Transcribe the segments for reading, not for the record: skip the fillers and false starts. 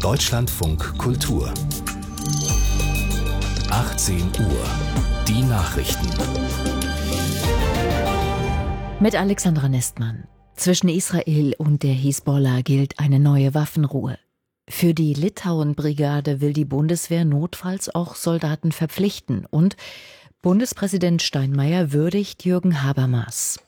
Deutschlandfunk Kultur 18 Uhr. Die Nachrichten. Mit Alexandra Nestmann. Zwischen Israel und der Hisbollah gilt eine neue Waffenruhe. Für die Litauen-Brigade will die Bundeswehr notfalls auch Soldaten verpflichten. Und Bundespräsident Steinmeier würdigt Jürgen Habermas.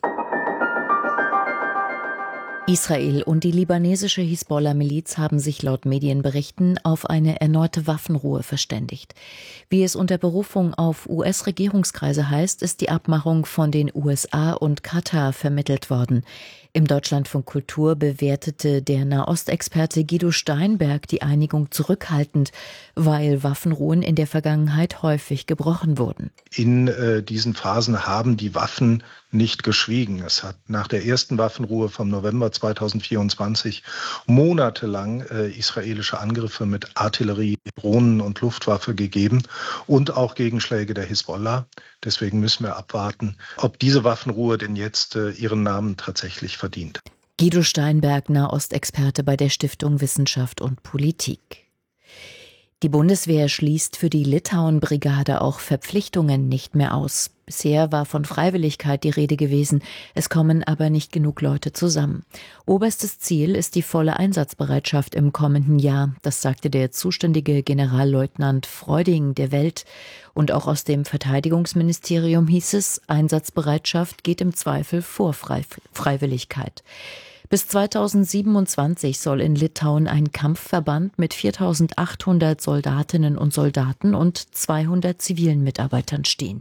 Israel und die libanesische Hisbollah-Miliz haben sich laut Medienberichten auf eine erneute Waffenruhe verständigt. Wie es unter Berufung auf US-Regierungskreise heißt, ist die Abmachung von den USA und Katar vermittelt worden. Im Deutschlandfunk Kultur bewertete der Nahostexperte Guido Steinberg die Einigung zurückhaltend, weil Waffenruhen in der Vergangenheit häufig gebrochen wurden. In diesen Phasen haben die Waffen nicht geschwiegen. Es hat nach der ersten Waffenruhe vom November 2024 monatelang israelische Angriffe mit Artillerie, Drohnen und Luftwaffe gegeben und auch Gegenschläge der Hisbollah. Deswegen müssen wir abwarten, ob diese Waffenruhe denn jetzt ihren Namen tatsächlich verdient. Guido Steinberg, Nahostexperte bei der Stiftung Wissenschaft und Politik. Die Bundeswehr schließt für die Litauen-Brigade auch Verpflichtungen nicht mehr aus. Bisher war von Freiwilligkeit die Rede gewesen, es kommen aber nicht genug Leute zusammen. Oberstes Ziel ist die volle Einsatzbereitschaft im kommenden Jahr, das sagte der zuständige Generalleutnant Freuding der Welt. Und auch aus dem Verteidigungsministerium hieß es, Einsatzbereitschaft geht im Zweifel vor Freiwilligkeit. Bis 2027 soll in Litauen ein Kampfverband mit 4.800 Soldatinnen und Soldaten und 200 zivilen Mitarbeitern stehen.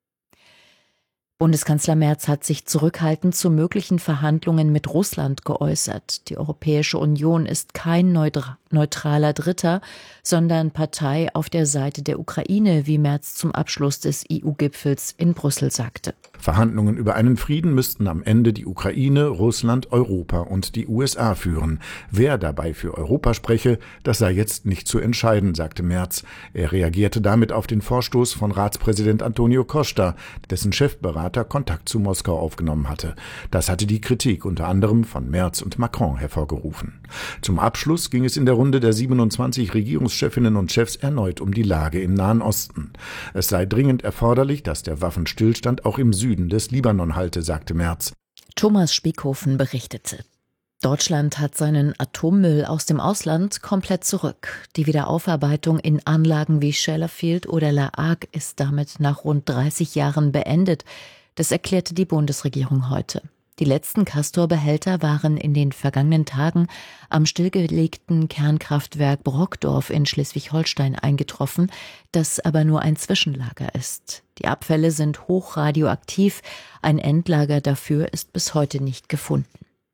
Bundeskanzler Merz hat sich zurückhaltend zu möglichen Verhandlungen mit Russland geäußert. Die Europäische Union ist kein neutraler Dritter, sondern Partei auf der Seite der Ukraine, wie Merz zum Abschluss des EU-Gipfels in Brüssel sagte. Verhandlungen über einen Frieden müssten am Ende die Ukraine, Russland, Europa und die USA führen. Wer dabei für Europa spreche, das sei jetzt nicht zu entscheiden, sagte Merz. Er reagierte damit auf den Vorstoß von Ratspräsident Antonio Costa, dessen Chefberater Kontakt zu Moskau aufgenommen hatte. Das hatte die Kritik unter anderem von Merz und Macron hervorgerufen. Zum Abschluss ging es in der Runde der 27 Regierungschefinnen und Chefs erneut um die Lage im Nahen Osten. Es sei dringend erforderlich, dass der Waffenstillstand auch im Süden des Libanon halte, sagte Merz. Thomas Spiekhofen berichtete. Deutschland hat seinen Atommüll aus dem Ausland komplett zurück. Die Wiederaufarbeitung in Anlagen wie Sellafield oder La Hague ist damit nach rund 30 Jahren beendet. Das erklärte die Bundesregierung heute. Die letzten Castor-Behälter waren in den vergangenen Tagen am stillgelegten Kernkraftwerk Brockdorf in Schleswig-Holstein eingetroffen, das aber nur ein Zwischenlager ist. Die Abfälle sind hochradioaktiv, ein Endlager dafür ist bis heute nicht gefunden.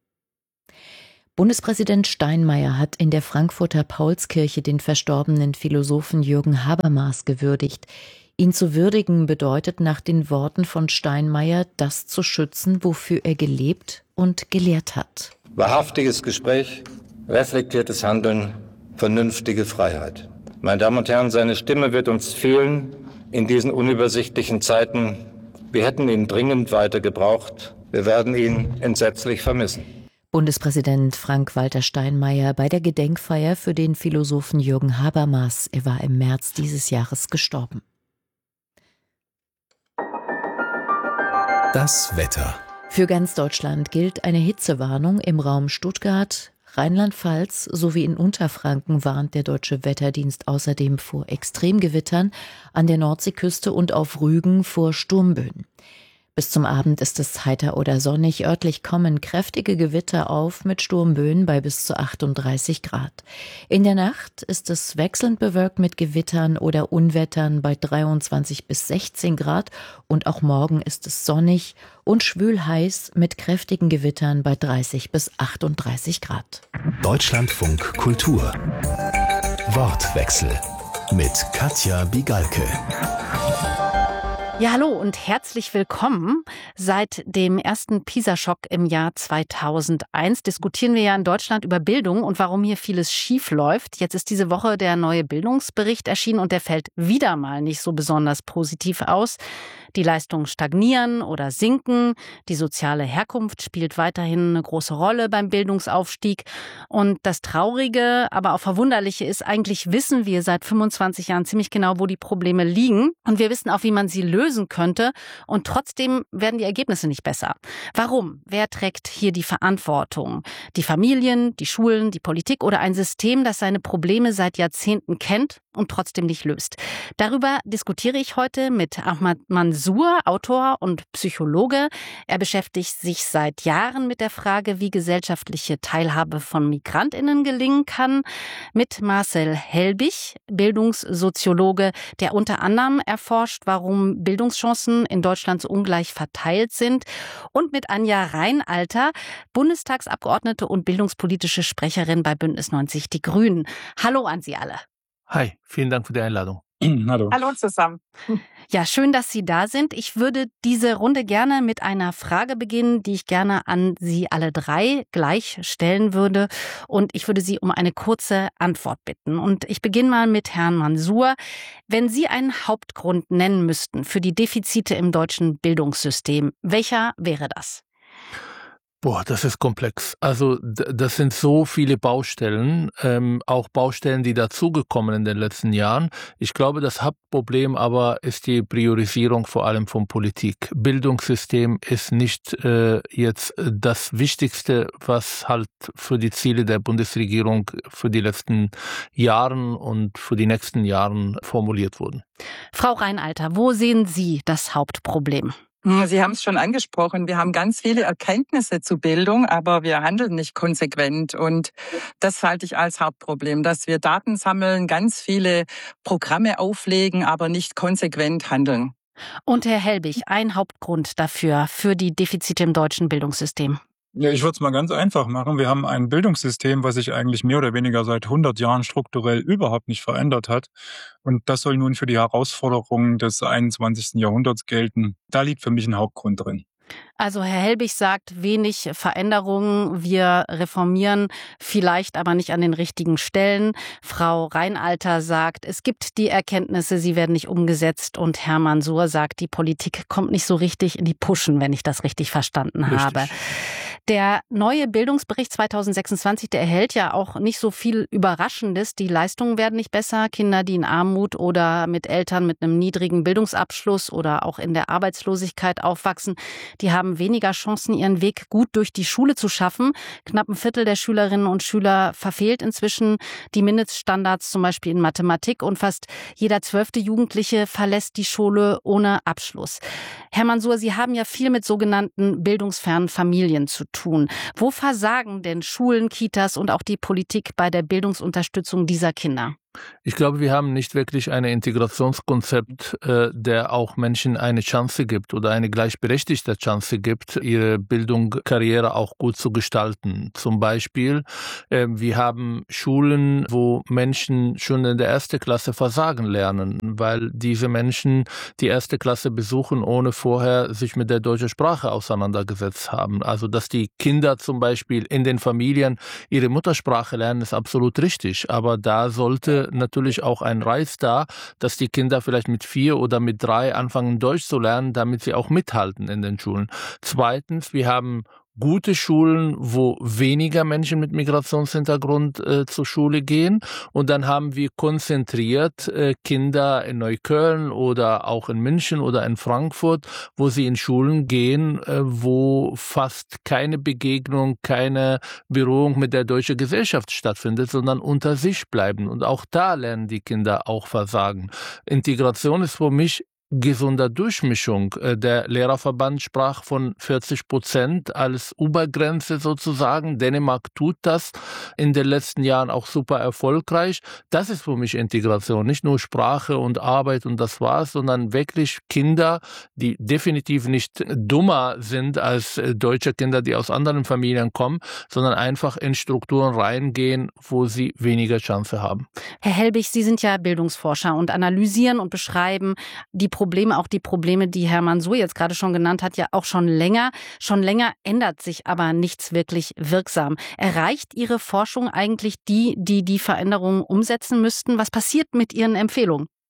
Bundespräsident Steinmeier hat in der Frankfurter Paulskirche den verstorbenen Philosophen Jürgen Habermas gewürdigt. Ihn zu würdigen bedeutet nach den Worten von Steinmeier, das zu schützen, wofür er gelebt und gelehrt hat. Wahrhaftiges Gespräch, reflektiertes Handeln, vernünftige Freiheit. Meine Damen und Herren, seine Stimme wird uns fehlen in diesen unübersichtlichen Zeiten. Wir hätten ihn dringend weiter gebraucht. Wir werden ihn entsetzlich vermissen. Bundespräsident Frank-Walter Steinmeier bei der Gedenkfeier für den Philosophen Jürgen Habermas. Er war im März dieses Jahres gestorben. Das Wetter. Für ganz Deutschland gilt eine Hitzewarnung im Raum Stuttgart, Rheinland-Pfalz sowie in Unterfranken warnt der Deutsche Wetterdienst außerdem vor Extremgewittern an der Nordseeküste und auf Rügen vor Sturmböen. Bis zum Abend ist es heiter oder sonnig. Örtlich kommen kräftige Gewitter auf mit Sturmböen bei bis zu 38 Grad. In der Nacht ist es wechselnd bewölkt mit Gewittern oder Unwettern bei 23 bis 16 Grad. Und auch morgen ist es sonnig und schwül heiß mit kräftigen Gewittern bei 30 bis 38 Grad. Deutschlandfunk Kultur. Wortwechsel mit Katja Bigalke. Ja, hallo und herzlich willkommen. Seit dem ersten PISA-Schock im Jahr 2001 diskutieren wir ja in Deutschland über Bildung und warum hier vieles schief läuft. Jetzt ist diese Woche der neue Bildungsbericht erschienen und der fällt wieder mal nicht so besonders positiv aus. Die Leistungen stagnieren oder sinken. Die soziale Herkunft spielt weiterhin eine große Rolle beim Bildungsaufstieg. Und das Traurige, aber auch Verwunderliche ist, eigentlich wissen wir seit 25 Jahren ziemlich genau, wo die Probleme liegen. Und wir wissen auch, wie man sie lösen könnte. Und trotzdem werden die Ergebnisse nicht besser. Warum? Wer trägt hier die Verantwortung? Die Familien, die Schulen, die Politik oder ein System, das seine Probleme seit Jahrzehnten kennt und trotzdem nicht löst? Darüber diskutiere ich heute mit Ahmad Mansour, Autor und Psychologe. Er beschäftigt sich seit Jahren mit der Frage, wie gesellschaftliche Teilhabe von MigrantInnen gelingen kann. Mit Marcel Helbig, Bildungssoziologe, der unter anderem erforscht, warum Bildungschancen in Deutschland so ungleich verteilt sind. Und mit Anja Reinalter, Bundestagsabgeordnete und bildungspolitische Sprecherin bei Bündnis 90 Die Grünen. Hallo an Sie alle. Hi, vielen Dank für die Einladung. Hallo. Hallo zusammen. Ja, schön, dass Sie da sind. Ich würde diese Runde gerne mit einer Frage beginnen, die ich gerne an Sie alle drei gleich stellen würde. Und ich würde Sie um eine kurze Antwort bitten. Und ich beginne mal mit Herrn Mansour. Wenn Sie einen Hauptgrund nennen müssten für die Defizite im deutschen Bildungssystem, welcher wäre das? Boah, das ist komplex. Also das sind so viele Baustellen, auch Baustellen, die dazugekommen in den letzten Jahren. Ich glaube, das Hauptproblem aber ist die Priorisierung vor allem von Politik. Bildungssystem ist nicht jetzt das Wichtigste, was halt für die Ziele der Bundesregierung für die letzten Jahren und für die nächsten Jahren formuliert wurden. Frau Reinalter, wo sehen Sie das Hauptproblem? Sie haben es schon angesprochen. Wir haben ganz viele Erkenntnisse zu Bildung, aber wir handeln nicht konsequent. Und das halte ich als Hauptproblem, dass wir Daten sammeln, ganz viele Programme auflegen, aber nicht konsequent handeln. Und Herr Helbig, ein Hauptgrund dafür, für die Defizite im deutschen Bildungssystem? Ja, ich würde es mal ganz einfach machen. Wir haben ein Bildungssystem, was sich eigentlich mehr oder weniger seit 100 Jahren strukturell überhaupt nicht verändert hat. Und das soll nun für die Herausforderungen des 21. Jahrhunderts gelten. Da liegt für mich ein Hauptgrund drin. Also Herr Helbig sagt, wenig Veränderungen, wir reformieren, vielleicht aber nicht an den richtigen Stellen. Frau Reinalter sagt, es gibt die Erkenntnisse, sie werden nicht umgesetzt. Und Herr Mansour sagt, die Politik kommt nicht so richtig in die Puschen, wenn ich das richtig verstanden habe. Der neue Bildungsbericht 2026, der erhält ja auch nicht so viel Überraschendes. Die Leistungen werden nicht besser. Kinder, die in Armut oder mit Eltern mit einem niedrigen Bildungsabschluss oder auch in der Arbeitslosigkeit aufwachsen, die haben weniger Chancen, ihren Weg gut durch die Schule zu schaffen. Knapp ein Viertel der Schülerinnen und Schüler verfehlt inzwischen die Mindeststandards, zum Beispiel in Mathematik. Und fast jeder 12. Jugendliche verlässt die Schule ohne Abschluss. Herr Mansour, Sie haben ja viel mit sogenannten bildungsfernen Familien zu tun. Wo versagen denn Schulen, Kitas und auch die Politik bei der Bildungsunterstützung dieser Kinder? Ich glaube, wir haben nicht wirklich ein Integrationskonzept, der auch Menschen eine Chance gibt oder eine gleichberechtigte Chance gibt, ihre Bildung, Karriere auch gut zu gestalten. Zum Beispiel, wir haben Schulen, wo Menschen schon in der 1. Klasse versagen lernen, weil diese Menschen die 1. Klasse besuchen, ohne vorher sich mit der deutschen Sprache auseinandergesetzt haben. Also, dass die Kinder zum Beispiel in den Familien ihre Muttersprache lernen, ist absolut richtig. Aber da sollte natürlich auch ein Reiz da, dass die Kinder vielleicht mit 4 oder mit 3 anfangen, Deutsch zu lernen, damit sie auch mithalten in den Schulen. Zweitens, wir haben gute Schulen, wo weniger Menschen mit Migrationshintergrund zur Schule gehen. Und dann haben wir konzentriert Kinder in Neukölln oder auch in München oder in Frankfurt, wo sie in Schulen gehen, wo fast keine Begegnung, keine Berührung mit der deutschen Gesellschaft stattfindet, sondern unter sich bleiben. Und auch da lernen die Kinder auch versagen. Integration ist für mich gesunder Durchmischung. Der Lehrerverband sprach von 40% als Obergrenze sozusagen. Dänemark tut das in den letzten Jahren auch super erfolgreich. Das ist für mich Integration. Nicht nur Sprache und Arbeit und das war's, sondern wirklich Kinder, die definitiv nicht dummer sind als deutsche Kinder, die aus anderen Familien kommen, sondern einfach in Strukturen reingehen, wo sie weniger Chance haben. Herr Helbig, Sie sind ja Bildungsforscher und analysieren und beschreiben die Probleme, die Herr Mansour jetzt gerade schon genannt hat, ja auch schon länger. Schon länger ändert sich aber nichts wirklich wirksam. Erreicht Ihre Forschung eigentlich die Veränderungen umsetzen müssten? Was passiert mit Ihren Empfehlungen?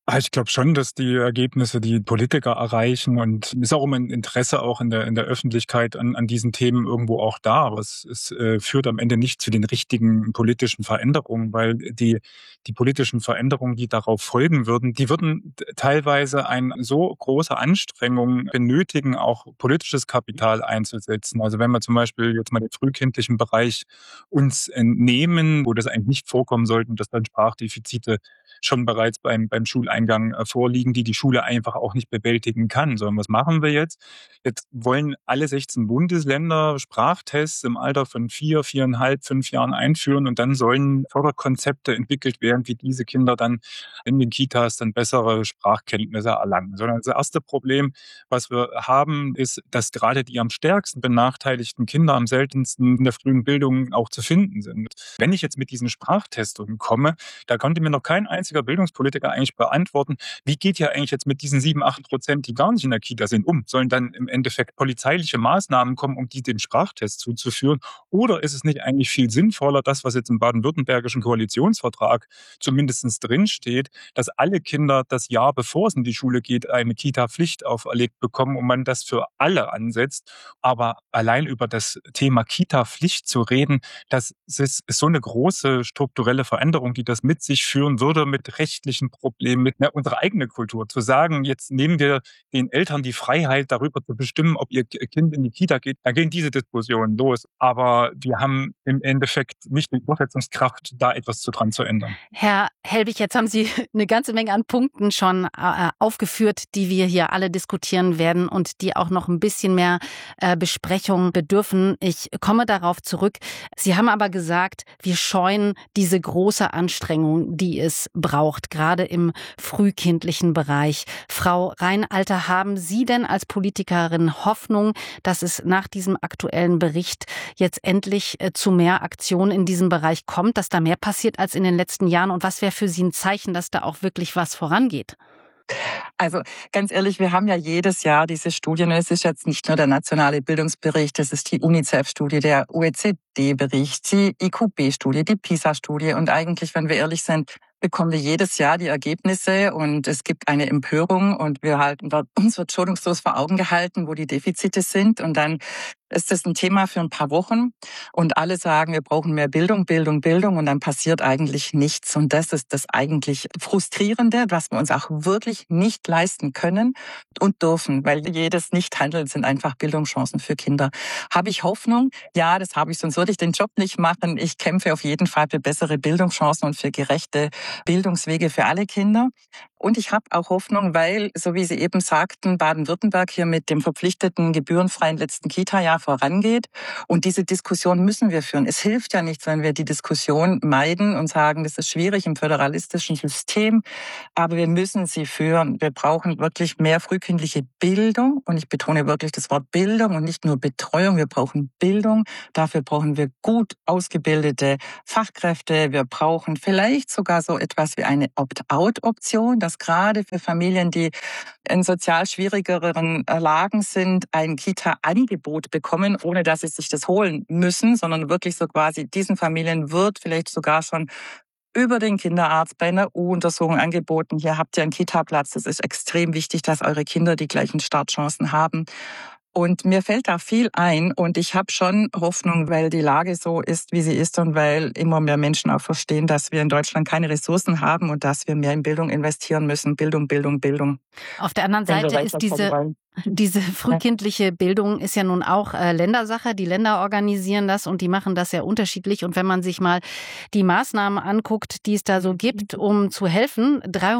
Ich glaube schon, dass die Ergebnisse die Politiker erreichen, und ist auch immer ein Interesse auch in der Öffentlichkeit an diesen Themen irgendwo auch da. Aber es führt am Ende nicht zu den richtigen politischen Veränderungen, weil die politischen Veränderungen, die darauf folgen würden, die würden teilweise eine so große Anstrengung benötigen, auch politisches Kapital einzusetzen. Also wenn wir zum Beispiel jetzt mal den frühkindlichen Bereich uns entnehmen, wo das eigentlich nicht vorkommen sollten, dass dann Sprachdefizite schon bereits beim Schuleingang vorliegen, die Schule einfach auch nicht bewältigen kann. Sondern was machen wir jetzt? Jetzt wollen alle 16 Bundesländer Sprachtests im Alter von 4, 4,5, 5 Jahren einführen, und dann sollen Förderkonzepte entwickelt werden, wie diese Kinder dann in den Kitas dann bessere Sprachkenntnisse erlangen. Sondern das erste Problem, was wir haben, ist, dass gerade die am stärksten benachteiligten Kinder am seltensten in der frühen Bildung auch zu finden sind. Wenn ich jetzt mit diesen Sprachtestungen komme, da konnte mir noch kein einziger Bildungspolitiker eigentlich beantworten, wie geht ja eigentlich jetzt mit diesen 7-8%, die gar nicht in der Kita sind, um? Sollen dann im Endeffekt polizeiliche Maßnahmen kommen, um die den Sprachtest zuzuführen? Oder ist es nicht eigentlich viel sinnvoller, das, was jetzt im baden-württembergischen Koalitionsvertrag zumindest drinsteht, dass alle Kinder das Jahr, bevor es in die Schule geht, eine Kita-Pflicht auferlegt bekommen und man das für alle ansetzt? Aber allein über das Thema Kita-Pflicht zu reden, das ist so eine große strukturelle Veränderung, die das mit sich führen würde, mit rechtlichen Problemen, mit unserer eigenen Kultur. Zu sagen, jetzt nehmen wir den Eltern die Freiheit, darüber zu bestimmen, ob ihr Kind in die Kita geht, da gehen diese Diskussionen los. Aber wir haben im Endeffekt nicht die Durchsetzungskraft, da etwas dran zu ändern. Herr Helbig, jetzt haben Sie eine ganze Menge an Punkten schon aufgeführt, die wir hier alle diskutieren werden und die auch noch ein bisschen mehr Besprechung bedürfen. Ich komme darauf zurück. Sie haben aber gesagt, wir scheuen diese große Anstrengung, die es braucht, gerade im frühkindlichen Bereich. Frau Reinalter, haben Sie denn als Politikerin Hoffnung, dass es nach diesem aktuellen Bericht jetzt endlich zu mehr Aktionen in diesem Bereich kommt, dass da mehr passiert als in den letzten Jahren? Und was wäre für Sie ein Zeichen, dass da auch wirklich was vorangeht? Also ganz ehrlich, wir haben ja jedes Jahr diese Studien. Und es ist jetzt nicht nur der nationale Bildungsbericht, es ist die UNICEF-Studie, der OECD-Bericht, die IQB-Studie, die PISA-Studie. Und eigentlich, wenn wir ehrlich sind, bekommen wir jedes Jahr die Ergebnisse, und es gibt eine Empörung, und uns wird schonungslos vor Augen gehalten, wo die Defizite sind, und dann ist das ein Thema für ein paar Wochen und alle sagen, wir brauchen mehr Bildung, Bildung, Bildung, und dann passiert eigentlich nichts. Und das ist das eigentlich Frustrierende, was wir uns auch wirklich nicht leisten können und dürfen, weil jedes Nichthandeln sind einfach Bildungschancen für Kinder. Habe ich Hoffnung? Ja, das habe ich, sonst würde ich den Job nicht machen. Ich kämpfe auf jeden Fall für bessere Bildungschancen und für gerechte Bildungswege für alle Kinder. Und ich habe auch Hoffnung, weil, so wie Sie eben sagten, Baden-Württemberg hier mit dem verpflichteten gebührenfreien letzten Kita-Jahr vorangeht. Und diese Diskussion müssen wir führen. Es hilft ja nichts, wenn wir die Diskussion meiden und sagen, das ist schwierig im föderalistischen System. Aber wir müssen sie führen. Wir brauchen wirklich mehr frühkindliche Bildung. Und ich betone wirklich das Wort Bildung und nicht nur Betreuung. Wir brauchen Bildung. Dafür brauchen wir gut ausgebildete Fachkräfte. Wir brauchen vielleicht sogar so etwas wie eine Opt-out-Option, dass gerade für Familien, die in sozial schwierigeren Lagen sind, ein Kita-Angebot bekommen, ohne dass sie sich das holen müssen, sondern wirklich so quasi diesen Familien wird vielleicht sogar schon über den Kinderarzt bei einer U-Untersuchung angeboten. Hier habt ihr einen Kita-Platz. Das ist extrem wichtig, dass eure Kinder die gleichen Startchancen haben. Und mir fällt da viel ein, und ich habe schon Hoffnung, weil die Lage so ist, wie sie ist, und weil immer mehr Menschen auch verstehen, dass wir in Deutschland keine Ressourcen haben und dass wir mehr in Bildung investieren müssen. Bildung, Bildung, Bildung. Auf der anderen Seite ist diese frühkindliche Bildung ist ja nun auch Ländersache. Die Länder organisieren das und die machen das sehr unterschiedlich. Und wenn man sich mal die Maßnahmen anguckt, die es da so gibt, um zu helfen,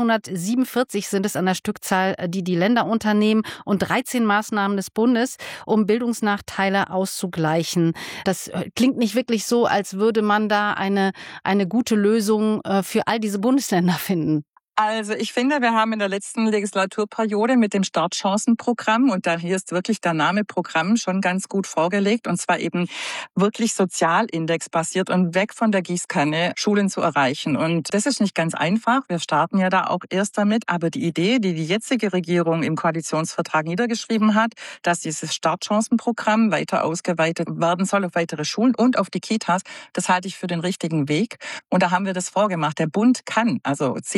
347 sind es an der Stückzahl, die Länder unternehmen, und 13 Maßnahmen des Bundes, um Bildungsnachteile auszugleichen. Das klingt nicht wirklich so, als würde man da eine gute Lösung für all diese Bundesländer finden. Also ich finde, wir haben in der letzten Legislaturperiode mit dem Startchancenprogramm, und da hier ist wirklich der Name Programm schon ganz gut vorgelegt, und zwar eben wirklich sozialindexbasiert und weg von der Gießkanne Schulen zu erreichen. Und das ist nicht ganz einfach. Wir starten ja da auch erst damit. Aber die Idee, die die jetzige Regierung im Koalitionsvertrag niedergeschrieben hat, dass dieses Startchancenprogramm weiter ausgeweitet werden soll auf weitere Schulen und auf die Kitas, das halte ich für den richtigen Weg. Und da haben wir das vorgemacht. Der Bund kann, also sieht man auch,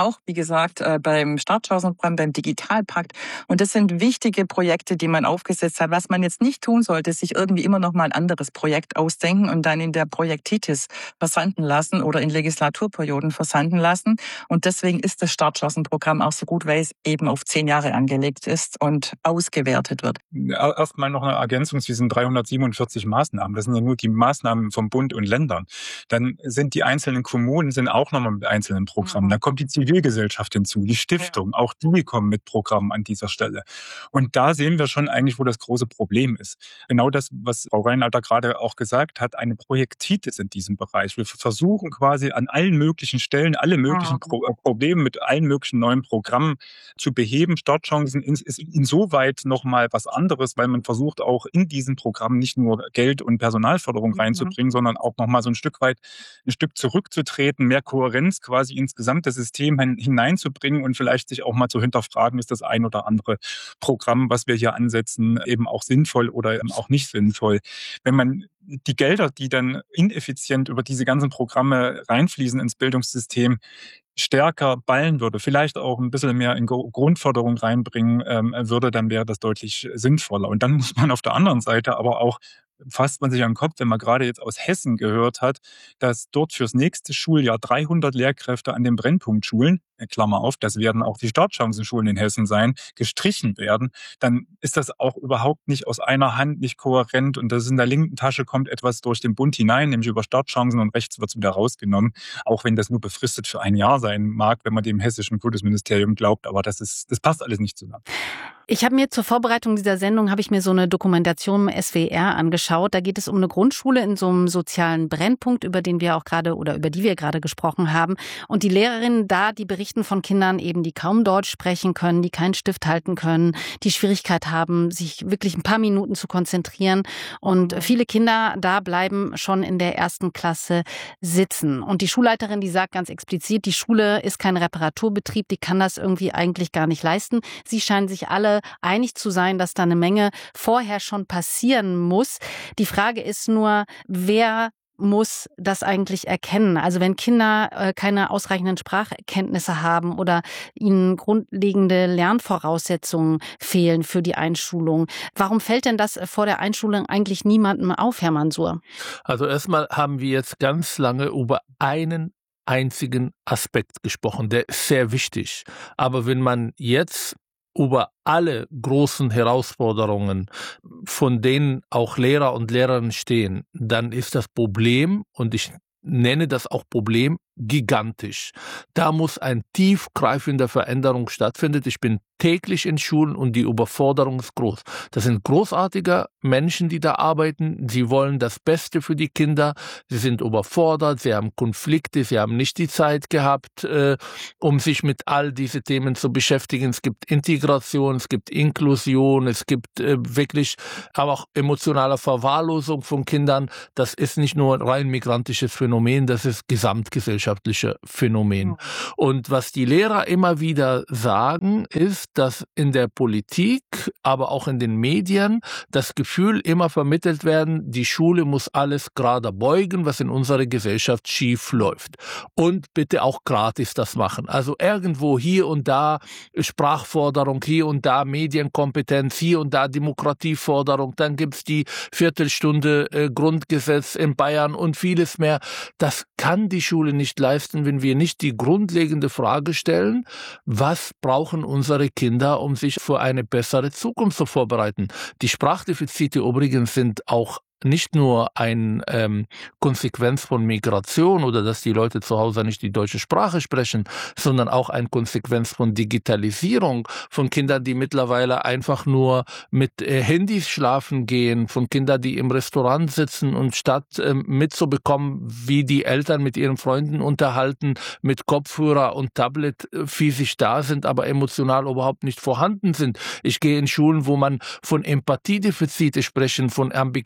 auch, wie gesagt, beim Startchancenprogramm, beim Digitalpakt. Und das sind wichtige Projekte, die man aufgesetzt hat. Was man jetzt nicht tun sollte, sich irgendwie immer noch mal ein anderes Projekt ausdenken und dann in der Projektitis versanden lassen oder in Legislaturperioden versanden lassen. Und deswegen ist das Startchancenprogramm auch so gut, weil es eben auf 10 Jahre angelegt ist und ausgewertet wird. Erstmal noch eine Ergänzung zu diesen 347 Maßnahmen. Das sind ja nur die Maßnahmen vom Bund und Ländern. Dann sind die einzelnen Kommunen auch nochmal mit einzelnen Programmen. Dann kommt die Zivilgesellschaft hinzu, die Stiftung. Auch die kommen mit Programmen an dieser Stelle. Und da sehen wir schon eigentlich, wo das große Problem ist. Genau das, was Frau Reinalter gerade auch gesagt hat, eine Projektitis in diesem Bereich. Wir versuchen quasi an allen möglichen Stellen, alle möglichen Probleme mit allen möglichen neuen Programmen zu beheben. Startchancen ist insoweit nochmal was anderes, weil man versucht auch in diesen Programmen nicht nur Geld und Personalförderung reinzubringen, sondern auch nochmal so ein Stück zurückzutreten, mehr Kohärenz quasi ins gesamte System hineinzubringen und vielleicht sich auch mal zu hinterfragen, ist das ein oder andere Programm, was wir hier ansetzen, eben auch sinnvoll oder eben auch nicht sinnvoll. Wenn man die Gelder, die dann ineffizient über diese ganzen Programme reinfließen ins Bildungssystem, stärker ballen würde, vielleicht auch ein bisschen mehr in Grundförderung reinbringen würde, dann wäre das deutlich sinnvoller. Und dann muss man auf der anderen Seite aber auch, fasst man sich an den Kopf, wenn man gerade jetzt aus Hessen gehört hat, dass dort fürs nächste Schuljahr 300 Lehrkräfte an den Brennpunktschulen, Klammer auf, das werden auch die Startchancenschulen in Hessen sein, gestrichen werden, dann ist das auch überhaupt nicht aus einer Hand, nicht kohärent, und das in der linken Tasche kommt etwas durch den Bund hinein, nämlich über Startchancen, und rechts wird es wieder rausgenommen, auch wenn das nur befristet für ein Jahr sein mag, wenn man dem hessischen Kultusministerium glaubt, aber das passt alles nicht zusammen. Ich habe mir zur Vorbereitung dieser Sendung so eine Dokumentation im SWR angeschaut. Da geht es um eine Grundschule in so einem sozialen Brennpunkt, über die wir gerade gesprochen haben. Und die Lehrerinnen da, die berichten von Kindern eben, die kaum Deutsch sprechen können, die keinen Stift halten können, die Schwierigkeit haben, sich wirklich ein paar Minuten zu konzentrieren. Und viele Kinder da bleiben schon in der 1. Klasse sitzen. Und die Schulleiterin, die sagt ganz explizit, die Schule ist kein Reparaturbetrieb, die kann das irgendwie eigentlich gar nicht leisten. Sie scheinen sich alle einig zu sein, dass da eine Menge vorher schon passieren muss. Die Frage ist nur, wer muss das eigentlich erkennen? Also wenn Kinder keine ausreichenden Sprachkenntnisse haben oder ihnen grundlegende Lernvoraussetzungen fehlen für die Einschulung, warum fällt denn das vor der Einschulung eigentlich niemandem auf, Herr Mansour? Also erstmal haben wir jetzt ganz lange über einen einzigen Aspekt gesprochen, der ist sehr wichtig. Aber wenn man jetzt über alle großen Herausforderungen, von denen auch Lehrer und Lehrerinnen stehen, dann ist das Problem, und ich nenne das auch Problem, gigantisch. Da muss ein tiefgreifender Veränderung stattfinden. Ich bin täglich in Schulen und die Überforderung ist groß. Das sind großartige Menschen, die da arbeiten. Sie wollen das Beste für die Kinder. Sie sind überfordert, sie haben Konflikte, sie haben nicht die Zeit gehabt, um sich mit all diesen Themen zu beschäftigen. Es gibt Integration, es gibt Inklusion, es gibt wirklich aber auch emotionale Verwahrlosung von Kindern. Das ist nicht nur ein rein migrantisches Phänomen, das ist gesamtgesellschaftliche Phänomen. Und was die Lehrer immer wieder sagen, ist, dass in der Politik, aber auch in den Medien das Gefühl immer vermittelt werden, die Schule muss alles gerade beugen, was in unserer Gesellschaft schief läuft. Und bitte auch gratis das machen. Also irgendwo hier und da Sprachforderung, hier und da Medienkompetenz, hier und da Demokratieforderung, dann gibt's die Viertelstunde Grundgesetz in Bayern und vieles mehr. Das kann die Schule nicht leisten, wenn wir nicht die grundlegende Frage stellen, was brauchen unsere Kinder, um sich für eine bessere Zukunft zu vorbereiten. Die Sprachdefizite übrigens sind auch nicht nur eine Konsequenz von Migration oder dass die Leute zu Hause nicht die deutsche Sprache sprechen, sondern auch eine Konsequenz von Digitalisierung, von Kindern, die mittlerweile einfach nur mit Handys schlafen gehen, von Kindern, die im Restaurant sitzen und statt mitzubekommen, wie die Eltern mit ihren Freunden unterhalten, mit Kopfhörer und Tablet physisch da sind, aber emotional überhaupt nicht vorhanden sind. Ich gehe in Schulen, wo man von Empathiedefizite sprechen, von Ambiguitäts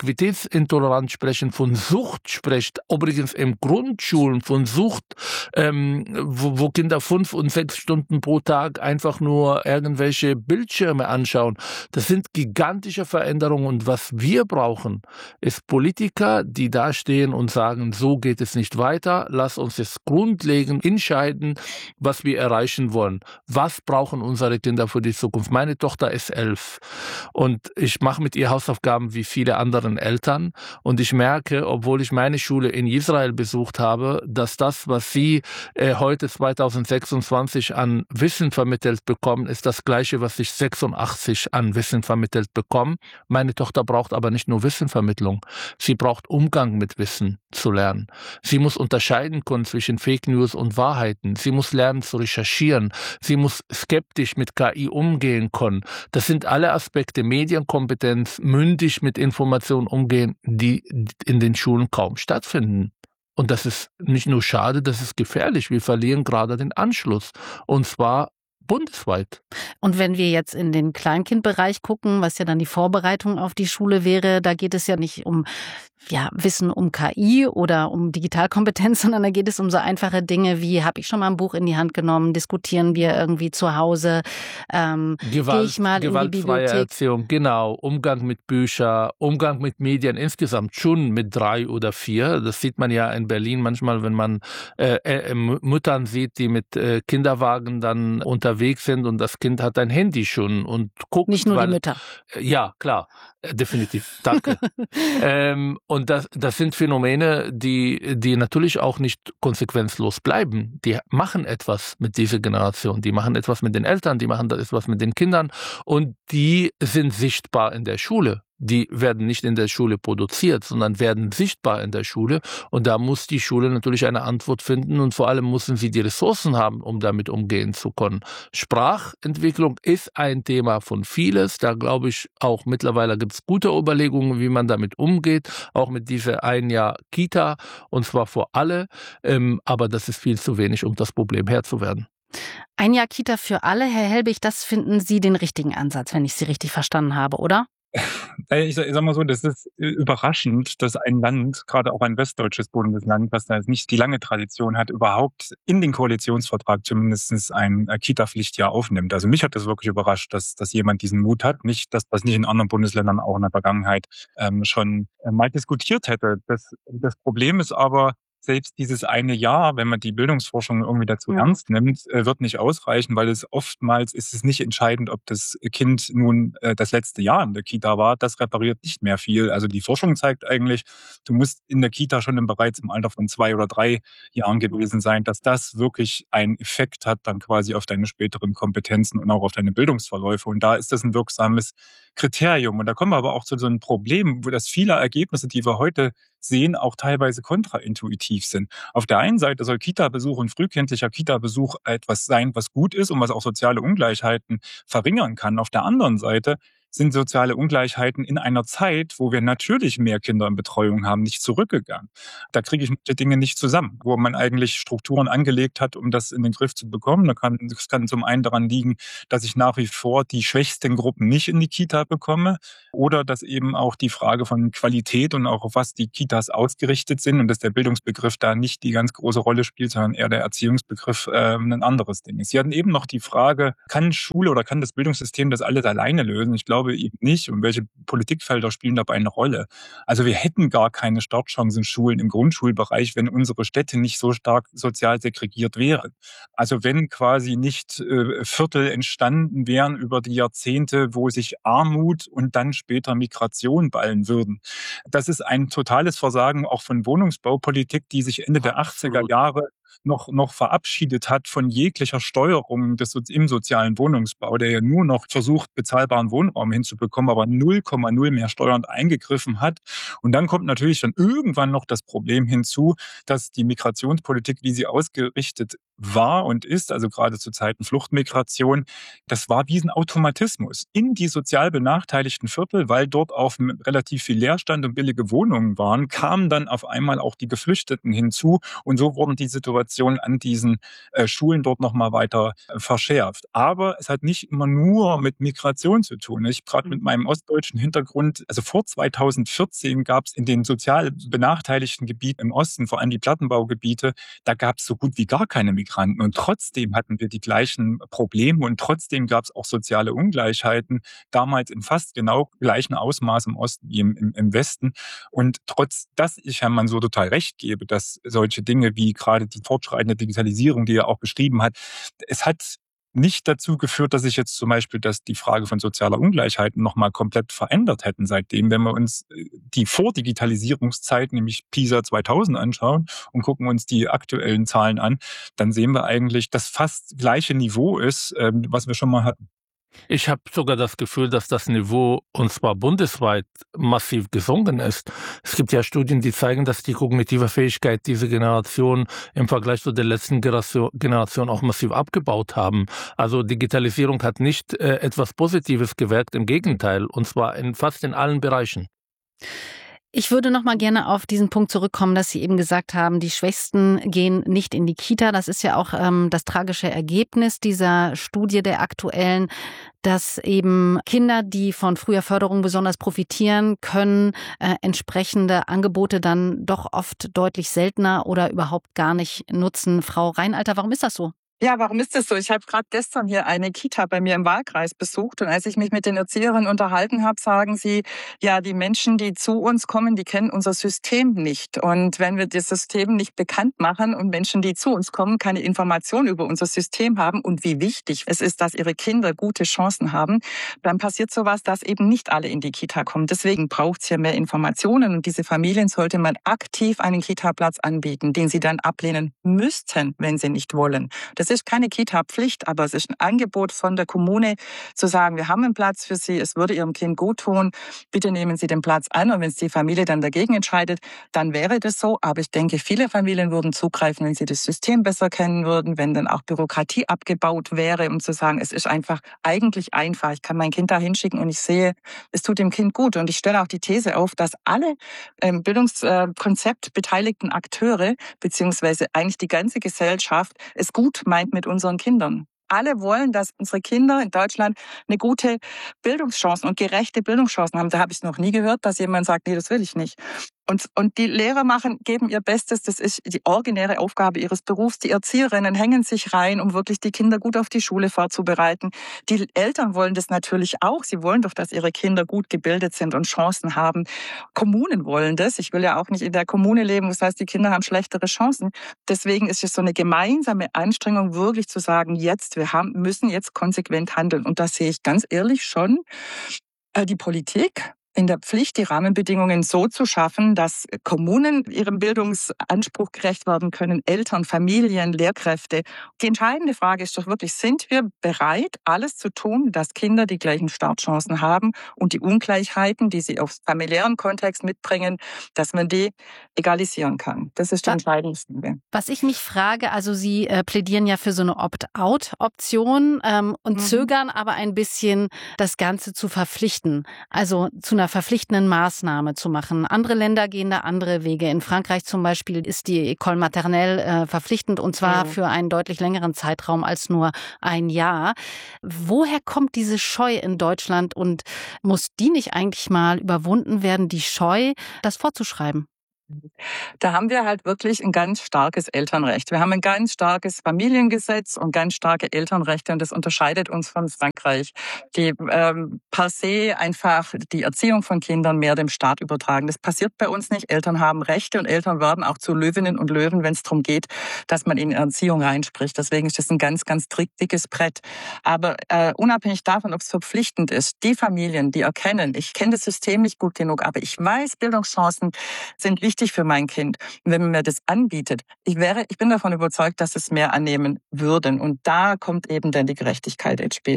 Hassintoleranz sprechen, von Sucht spricht, übrigens in Grundschulen von Sucht, wo Kinder 5 und 6 Stunden pro Tag einfach nur irgendwelche Bildschirme anschauen. Das sind gigantische Veränderungen und was wir brauchen, ist Politiker, die da stehen und sagen, so geht es nicht weiter, lass uns jetzt grundlegend entscheiden, was wir erreichen wollen. Was brauchen unsere Kinder für die Zukunft? Meine Tochter ist 11 und ich mache mit ihr Hausaufgaben wie viele anderen Eltern und ich merke, obwohl ich meine Schule in Israel besucht habe, dass das, was sie heute 2026 an Wissen vermittelt bekommen, ist das Gleiche, was ich 86 an Wissen vermittelt bekomme. Meine Tochter braucht aber nicht nur Wissenvermittlung, sie braucht Umgang mit Wissen zu lernen. Sie muss unterscheiden können zwischen Fake News und Wahrheiten. Sie muss lernen zu recherchieren. Sie muss skeptisch mit KI umgehen können. Das sind alle Aspekte Medienkompetenz, mündig mit Informationen umgehen, die in den Schulen kaum stattfinden. Und das ist nicht nur schade, das ist gefährlich. Wir verlieren gerade den Anschluss. Und zwar bundesweit. Und wenn wir jetzt in den Kleinkindbereich gucken, was ja dann die Vorbereitung auf die Schule wäre, da geht es ja nicht um Wissen um KI oder um Digitalkompetenz, sondern da geht es um so einfache Dinge wie, habe ich schon mal ein Buch in die Hand genommen, diskutieren wir irgendwie zu Hause, gehe ich mal in die Bibliothek. Erziehung, genau, Umgang mit Büchern, Umgang mit Medien insgesamt schon mit 3 oder 4. Das sieht man ja in Berlin manchmal, wenn man Müttern sieht, die mit Kinderwagen dann unterwegs sind und das Kind hat ein Handy schon und guckt. Nicht nur die Mütter. Ja, klar, definitiv. Danke. Und das sind Phänomene, die natürlich auch nicht konsequenzlos bleiben. Die machen etwas mit dieser Generation. Die machen etwas mit den Eltern, die machen etwas mit den Kindern und die sind sichtbar in der Schule. Die werden nicht in der Schule produziert, sondern werden sichtbar in der Schule. Und da muss die Schule natürlich eine Antwort finden und vor allem müssen sie die Ressourcen haben, um damit umgehen zu können. Sprachentwicklung ist ein Thema von vieles. Da glaube ich auch mittlerweile gibt es gute Überlegungen, wie man damit umgeht. Auch mit dieser 1 Jahr Kita und zwar für alle. Aber das ist viel zu wenig, um das Problem Herr zu werden. 1 Jahr Kita für alle, Herr Helbig, das finden Sie den richtigen Ansatz, wenn ich Sie richtig verstanden habe, oder? Ich sag mal so, das ist überraschend, dass ein Land, gerade auch ein westdeutsches Bundesland, was da nicht die lange Tradition hat, überhaupt in den Koalitionsvertrag zumindest ein Kita-Pflichtjahr aufnimmt. Also mich hat das wirklich überrascht, dass jemand diesen Mut hat. Nicht, dass das nicht in anderen Bundesländern auch in der Vergangenheit schon mal diskutiert hätte. Das Problem ist aber, selbst dieses 1 Jahr, wenn man die Bildungsforschung irgendwie dazu ernst nimmt, wird nicht ausreichen, weil oftmals ist es nicht entscheidend, ob das Kind nun das letzte Jahr in der Kita war. Das repariert nicht mehr viel. Also die Forschung zeigt eigentlich, du musst in der Kita schon bereits im Alter von 2 oder 3 Jahren gewesen sein, dass das wirklich einen Effekt hat dann quasi auf deine späteren Kompetenzen und auch auf deine Bildungsverläufe. Und da ist das ein wirksames Kriterium. Und da kommen wir aber auch zu so einem Problem, wo das viele Ergebnisse, die wir heute sehen, auch teilweise kontraintuitiv sind. Auf der einen Seite soll Kita-Besuch und frühkindlicher Kita-Besuch etwas sein, was gut ist und was auch soziale Ungleichheiten verringern kann. Auf der anderen Seite sind soziale Ungleichheiten in einer Zeit, wo wir natürlich mehr Kinder in Betreuung haben, nicht zurückgegangen. Da kriege ich die Dinge nicht zusammen, wo man eigentlich Strukturen angelegt hat, um das in den Griff zu bekommen. Das kann zum einen daran liegen, dass ich nach wie vor die schwächsten Gruppen nicht in die Kita bekomme oder dass eben auch die Frage von Qualität und auch auf was die Kitas ausgerichtet sind und dass der Bildungsbegriff da nicht die ganz große Rolle spielt, sondern eher der Erziehungsbegriff ein anderes Ding ist. Sie hatten eben noch die Frage, kann Schule oder kann das Bildungssystem das alles alleine lösen? Ich glaube eben nicht. Und welche Politikfelder spielen dabei eine Rolle? Also wir hätten gar keine Startchancen-Schulen im Grundschulbereich, wenn unsere Städte nicht so stark sozial segregiert wären. Also wenn quasi nicht Viertel entstanden wären über die Jahrzehnte, wo sich Armut und dann später Migration ballen würden. Das ist ein totales Versagen auch von Wohnungsbaupolitik, die sich Ende der 80er Jahre noch verabschiedet hat von jeglicher Steuerung im sozialen Wohnungsbau, der ja nur noch versucht, bezahlbaren Wohnraum hinzubekommen, aber 0,0 mehr steuernd eingegriffen hat. Und dann kommt natürlich dann irgendwann noch das Problem hinzu, dass die Migrationspolitik, wie sie ausgerichtet war und ist, also gerade zu Zeiten Fluchtmigration, das war wie ein Automatismus in die sozial benachteiligten Viertel, weil dort auch relativ viel Leerstand und billige Wohnungen waren, kamen dann auf einmal auch die Geflüchteten hinzu und so wurden die Situationen Situation an diesen Schulen dort nochmal weiter verschärft. Aber es hat nicht immer nur mit Migration zu tun. Ich gerade mit meinem ostdeutschen Hintergrund, also vor 2014 gab es in den sozial benachteiligten Gebieten im Osten, vor allem die Plattenbaugebiete, da gab es so gut wie gar keine Migranten. Und trotzdem hatten wir die gleichen Probleme und trotzdem gab es auch soziale Ungleichheiten, damals in fast genau gleichen Ausmaß im Osten wie im Westen. Und trotz, dass ich Herrn Mansour total recht gebe, dass solche Dinge wie gerade die fortschreitende Digitalisierung, die er auch beschrieben hat, es hat nicht dazu geführt, dass sich jetzt zum Beispiel die Frage von sozialer Ungleichheit nochmal komplett verändert hätten seitdem. Wenn wir uns die Vordigitalisierungszeit, nämlich PISA 2000 anschauen und gucken uns die aktuellen Zahlen an, dann sehen wir eigentlich, dass fast gleiche Niveau ist, was wir schon mal hatten. Ich habe sogar das Gefühl, dass das Niveau, und zwar bundesweit, massiv gesunken ist. Es gibt ja Studien, die zeigen, dass die kognitive Fähigkeit dieser Generation im Vergleich zu der letzten Generation auch massiv abgebaut haben. Also Digitalisierung hat nicht etwas Positives gewirkt, im Gegenteil, und zwar fast in allen Bereichen. Ich würde noch mal gerne auf diesen Punkt zurückkommen, dass Sie eben gesagt haben, die Schwächsten gehen nicht in die Kita. Das ist ja auch das tragische Ergebnis dieser Studie der aktuellen, dass eben Kinder, die von früher Förderung besonders profitieren können, entsprechende Angebote dann doch oft deutlich seltener oder überhaupt gar nicht nutzen. Frau Reinalter, warum ist das so? Ja, warum ist das so? Ich habe gerade gestern hier eine Kita bei mir im Wahlkreis besucht und als ich mich mit den Erzieherinnen unterhalten habe, sagen sie, ja, die Menschen, die zu uns kommen, die kennen unser System nicht. Und wenn wir das System nicht bekannt machen und Menschen, die zu uns kommen, keine Information über unser System haben und wie wichtig es ist, dass ihre Kinder gute Chancen haben, dann passiert sowas, dass eben nicht alle in die Kita kommen. Deswegen braucht es hier mehr Informationen und diese Familien sollte man aktiv einen Kita-Platz anbieten, den sie dann ablehnen müssten, wenn sie nicht wollen. Das ist keine Kita-Pflicht, aber es ist ein Angebot von der Kommune, zu sagen, wir haben einen Platz für Sie, es würde Ihrem Kind gut tun, bitte nehmen Sie den Platz an. Und wenn es die Familie dann dagegen entscheidet, dann wäre das so. Aber ich denke, viele Familien würden zugreifen, wenn sie das System besser kennen würden, wenn dann auch Bürokratie abgebaut wäre, um zu sagen, es ist einfach eigentlich einfach. Ich kann mein Kind da hinschicken und ich sehe, es tut dem Kind gut. Und ich stelle auch die These auf, dass alle Bildungskonzept beteiligten Akteure, beziehungsweise eigentlich die ganze Gesellschaft, es gut meint mit unseren Kindern. Alle wollen, dass unsere Kinder in Deutschland eine gute Bildungschancen und gerechte Bildungschancen haben. Da habe ich noch nie gehört, dass jemand sagt, nee, das will ich nicht. Und die Lehrer geben ihr Bestes. Das ist die originäre Aufgabe ihres Berufs. Die Erzieherinnen hängen sich rein, um wirklich die Kinder gut auf die Schule vorzubereiten. Die Eltern wollen das natürlich auch. Sie wollen doch, dass ihre Kinder gut gebildet sind und Chancen haben. Kommunen wollen das. Ich will ja auch nicht in der Kommune leben. Das heißt, die Kinder haben schlechtere Chancen. Deswegen ist es so eine gemeinsame Anstrengung, wirklich zu sagen, müssen jetzt konsequent handeln. Und da sehe ich ganz ehrlich schon die Politik in der Pflicht, die Rahmenbedingungen so zu schaffen, dass Kommunen ihrem Bildungsanspruch gerecht werden können, Eltern, Familien, Lehrkräfte. Die entscheidende Frage ist doch wirklich, sind wir bereit, alles zu tun, dass Kinder die gleichen Startchancen haben und die Ungleichheiten, die sie auf familiären Kontext mitbringen, dass man die egalisieren kann. Das ist die entscheidendste. Was ich mich frage, also Sie plädieren ja für so eine Opt-out-Option und zögern aber ein bisschen, das Ganze zu verpflichten. Also zu einer verpflichtenden Maßnahme zu machen. Andere Länder gehen da andere Wege. In Frankreich zum Beispiel ist die École Maternelle verpflichtend und zwar für einen deutlich längeren Zeitraum als nur ein Jahr. Woher kommt diese Scheu in Deutschland und muss die nicht eigentlich mal überwunden werden, die Scheu, das vorzuschreiben? Da haben wir halt wirklich ein ganz starkes Elternrecht. Wir haben ein ganz starkes Familiengesetz und ganz starke Elternrechte und das unterscheidet uns von Frankreich, die per se einfach die Erziehung von Kindern mehr dem Staat übertragen. Das passiert bei uns nicht. Eltern haben Rechte und Eltern werden auch zu Löwinnen und Löwen, wenn es darum geht, dass man in Erziehung reinspricht. Deswegen ist das ein ganz, ganz dickes Brett. Aber unabhängig davon, ob es verpflichtend ist, die Familien, die erkennen, ich kenne das System nicht gut genug, aber ich weiß, Bildungschancen sind wichtig für mein Kind. Und wenn man mir das anbietet, ich bin davon überzeugt, dass es mehr annehmen würden. Und da kommt eben dann die Gerechtigkeit ins Spiel.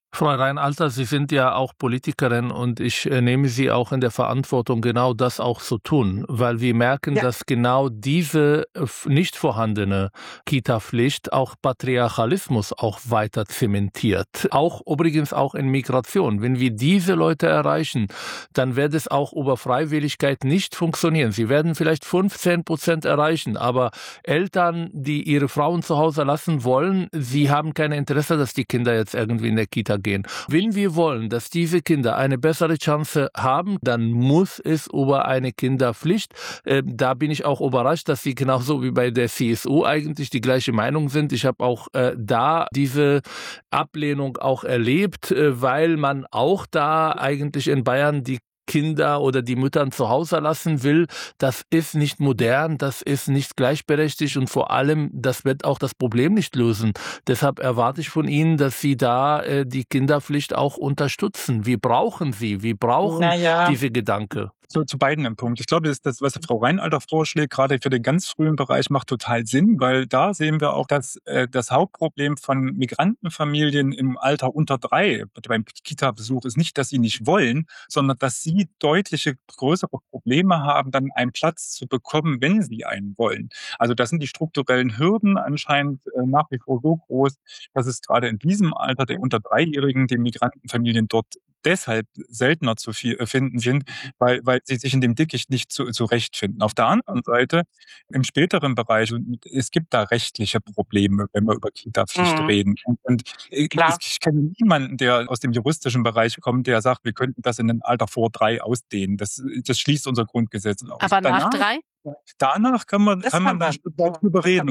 Frau Reinalter, Sie sind ja auch Politikerin und ich nehme Sie auch in der Verantwortung, genau das auch zu tun, weil wir merken, dass genau diese nicht vorhandene Kita-Pflicht auch Patriarchalismus auch weiter zementiert. Auch übrigens auch in Migration. Wenn wir diese Leute erreichen, dann wird es auch über Freiwilligkeit nicht funktionieren. Sie werden vielleicht 15% erreichen, aber Eltern, die ihre Frauen zu Hause lassen wollen, sie haben kein Interesse, dass die Kinder jetzt irgendwie in der Kita gehen. Wenn wir wollen, dass diese Kinder eine bessere Chance haben, dann muss es über eine Kinderpflicht. Da bin ich auch überrascht, dass Sie genauso wie bei der CSU eigentlich die gleiche Meinung sind. Ich habe auch da diese Ablehnung auch erlebt, weil man auch da eigentlich in Bayern die Kinder oder die Mütter zu Hause lassen will. Das ist nicht modern, das ist nicht gleichberechtigt und vor allem, das wird auch das Problem nicht lösen. Deshalb erwarte ich von Ihnen, dass Sie da die Kinderpflicht auch unterstützen. Wir brauchen sie, wir brauchen diese Gedanke. Zu beiden im Punkt. Ich glaube, das, was Frau Reinalter vorschlägt, gerade für den ganz frühen Bereich, macht total Sinn, weil da sehen wir auch, dass das Hauptproblem von Migrantenfamilien im Alter unter 3 beim Kita-Besuch ist nicht, dass sie nicht wollen, sondern dass sie deutliche größere Probleme haben, dann einen Platz zu bekommen, wenn sie einen wollen. Also da sind die strukturellen Hürden anscheinend nach wie vor so groß, dass es gerade in diesem Alter der unter 3-Jährigen, den Migrantenfamilien dort deshalb seltener zu finden sind, weil sie sich in dem Dickicht nicht zurechtfinden. Auf der anderen Seite, im späteren Bereich, es gibt da rechtliche Probleme, wenn wir über Kita-Pflicht reden. Und ich kenne niemanden, der aus dem juristischen Bereich kommt, der sagt, wir könnten das in ein Alter vor 3 ausdehnen. Das schließt unser Grundgesetz aus. Aber nach 3? Danach kann man darüber reden.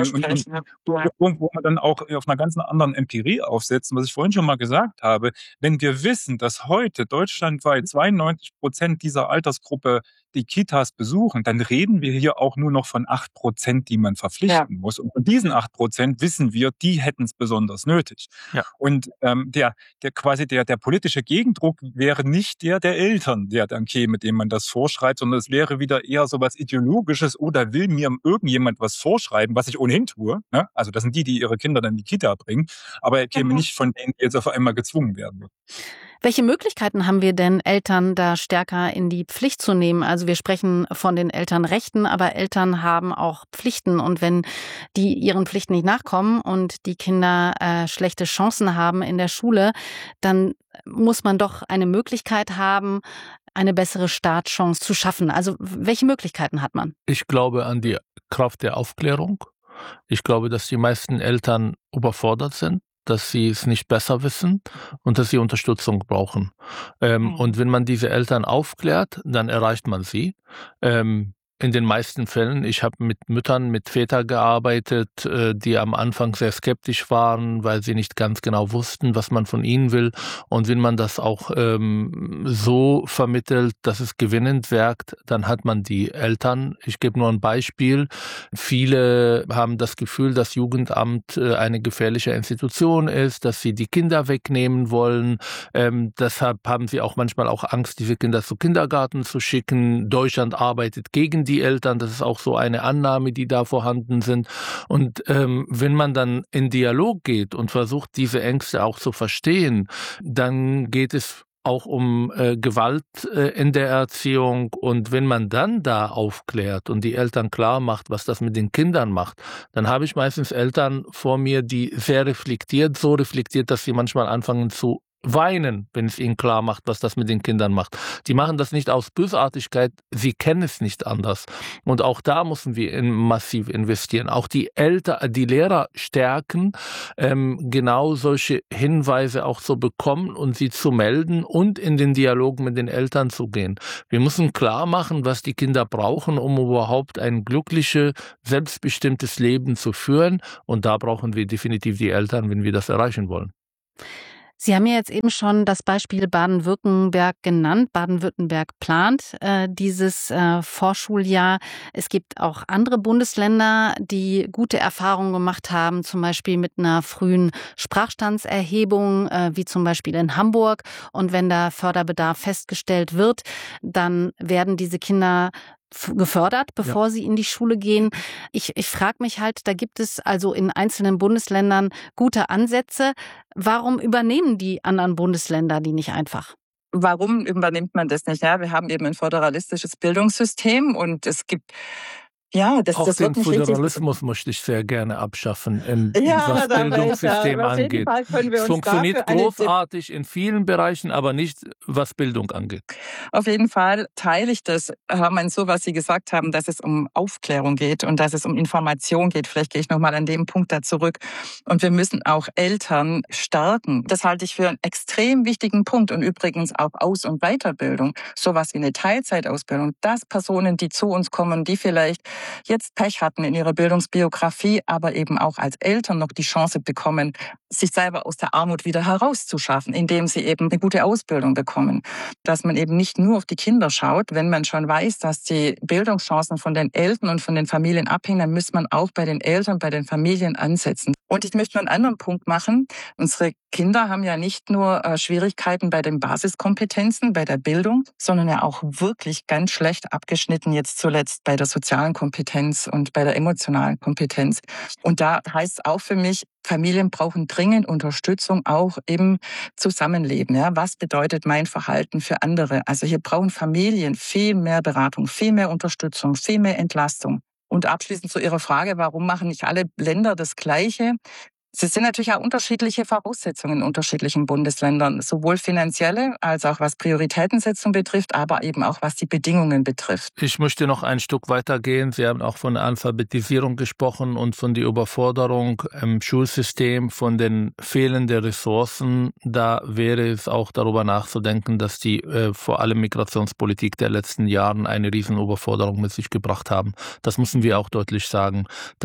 Wo man dann auch auf einer ganz anderen Empirie aufsetzen, was ich vorhin schon mal gesagt habe. Wenn wir wissen, dass heute deutschlandweit 92% dieser Altersgruppe die Kitas besuchen, dann reden wir hier auch nur noch von 8%, die man verpflichten muss. Und von diesen 8% wissen wir, die hätten es besonders nötig. Ja. Und der politische Gegendruck wäre nicht der Eltern, der dann käme, dem man das vorschreibt, sondern es wäre wieder eher so was Ideologisches oder will mir irgendjemand was vorschreiben, was ich ohnehin tue. Ne? Also das sind die ihre Kinder dann in die Kita bringen, aber er käme nicht von denen, die jetzt auf einmal gezwungen werden. Welche Möglichkeiten haben wir denn, Eltern da stärker in die Pflicht zu nehmen? Also wir sprechen von den Elternrechten, aber Eltern haben auch Pflichten. Und wenn die ihren Pflichten nicht nachkommen und die Kinder schlechte Chancen haben in der Schule, dann muss man doch eine Möglichkeit haben, eine bessere Startchance zu schaffen. Also welche Möglichkeiten hat man? Ich glaube an die Kraft der Aufklärung. Ich glaube, dass die meisten Eltern überfordert sind, dass sie es nicht besser wissen und dass sie Unterstützung brauchen. Und wenn man diese Eltern aufklärt, dann erreicht man sie. In den meisten Fällen, ich habe mit Müttern, mit Vätern gearbeitet, die am Anfang sehr skeptisch waren, weil sie nicht ganz genau wussten, was man von ihnen will. Und wenn man das auch so vermittelt, dass es gewinnend wirkt, dann hat man die Eltern. Ich gebe nur ein Beispiel. Viele haben das Gefühl, dass Jugendamt eine gefährliche Institution ist, dass sie die Kinder wegnehmen wollen. Deshalb haben sie auch manchmal auch Angst, diese Kinder zu Kindergarten zu schicken. Deutschland arbeitet gegen die Eltern, das ist auch so eine Annahme, die da vorhanden sind. Und wenn man dann in Dialog geht und versucht, diese Ängste auch zu verstehen, dann geht es auch um Gewalt in der Erziehung. Und wenn man dann da aufklärt und die Eltern klar macht, was das mit den Kindern macht, dann habe ich meistens Eltern vor mir, die sehr reflektiert, so reflektiert, dass sie manchmal anfangen zu weinen, wenn es ihnen klar macht, was das mit den Kindern macht. Die machen das nicht aus Bösartigkeit, sie kennen es nicht anders. Und auch da müssen wir massiv investieren. Auch die Lehrer stärken, genau solche Hinweise auch zu bekommen und sie zu melden und in den Dialog mit den Eltern zu gehen. Wir müssen klar machen, was die Kinder brauchen, um überhaupt ein glückliches, selbstbestimmtes Leben zu führen. Und da brauchen wir definitiv die Eltern, wenn wir das erreichen wollen. Sie haben ja jetzt eben schon das Beispiel Baden-Württemberg genannt. Baden-Württemberg plant dieses Vorschuljahr. Es gibt auch andere Bundesländer, die gute Erfahrungen gemacht haben, zum Beispiel mit einer frühen Sprachstandserhebung, wie zum Beispiel in Hamburg. Und wenn da Förderbedarf festgestellt wird, dann werden diese Kinder gefördert, bevor sie in die Schule gehen. Ich frage mich halt, da gibt es also in einzelnen Bundesländern gute Ansätze. Warum übernehmen die anderen Bundesländer die nicht einfach? Warum übernimmt man das nicht? Ja, wir haben eben ein föderalistisches Bildungssystem und es gibt Auch das den wird nicht richtig. Föderalismus möchte ich sehr gerne abschaffen, Ja, was da Bildungssystem auf jeden angeht. Fall können wir Es uns funktioniert dafür eine großartig in vielen Bereichen, aber nicht, was Bildung angeht. Auf jeden Fall teile ich das, Hermann, so was Sie gesagt haben, dass es um Aufklärung geht und dass es um Information geht. Vielleicht gehe ich nochmal an dem Punkt da zurück. Und wir müssen auch Eltern stärken. Das halte ich für einen extrem wichtigen Punkt. Und übrigens auch Aus- und Weiterbildung. Sowas wie eine Teilzeitausbildung. Dass Personen, die zu uns kommen, die vielleicht jetzt Pech hatten in ihrer Bildungsbiografie, aber eben auch als Eltern noch die Chance bekommen, sich selber aus der Armut wieder herauszuschaffen, indem sie eben eine gute Ausbildung bekommen. Dass man eben nicht nur auf die Kinder schaut, wenn man schon weiß, dass die Bildungschancen von den Eltern und von den Familien abhängen, dann muss man auch bei den Eltern, bei den Familien ansetzen. Und ich möchte noch einen anderen Punkt machen. Unsere Kinder haben ja nicht nur Schwierigkeiten bei den Basiskompetenzen, bei der Bildung, sondern ja auch wirklich ganz schlecht abgeschnitten, jetzt zuletzt bei der sozialen Kompetenz und bei der emotionalen Kompetenz. Und da heißt es auch für mich, Familien brauchen dringend Unterstützung, auch im Zusammenleben. Ja, was bedeutet mein Verhalten für andere? Also hier brauchen Familien viel mehr Beratung, viel mehr Unterstützung, viel mehr Entlastung. Und abschließend zu Ihrer Frage, warum machen nicht alle Länder das Gleiche? Es sind natürlich auch unterschiedliche Voraussetzungen in unterschiedlichen Bundesländern, sowohl finanzielle als auch was Prioritätensetzung betrifft, aber eben auch was die Bedingungen betrifft. Ich möchte noch ein Stück weitergehen. Sie haben auch von Alphabetisierung gesprochen und von der Überforderung im Schulsystem, von den fehlenden Ressourcen. Da wäre es auch darüber nachzudenken, dass die vor allem Migrationspolitik der letzten Jahren eine riesen Überforderung mit sich gebracht haben. Das müssen wir auch deutlich sagen.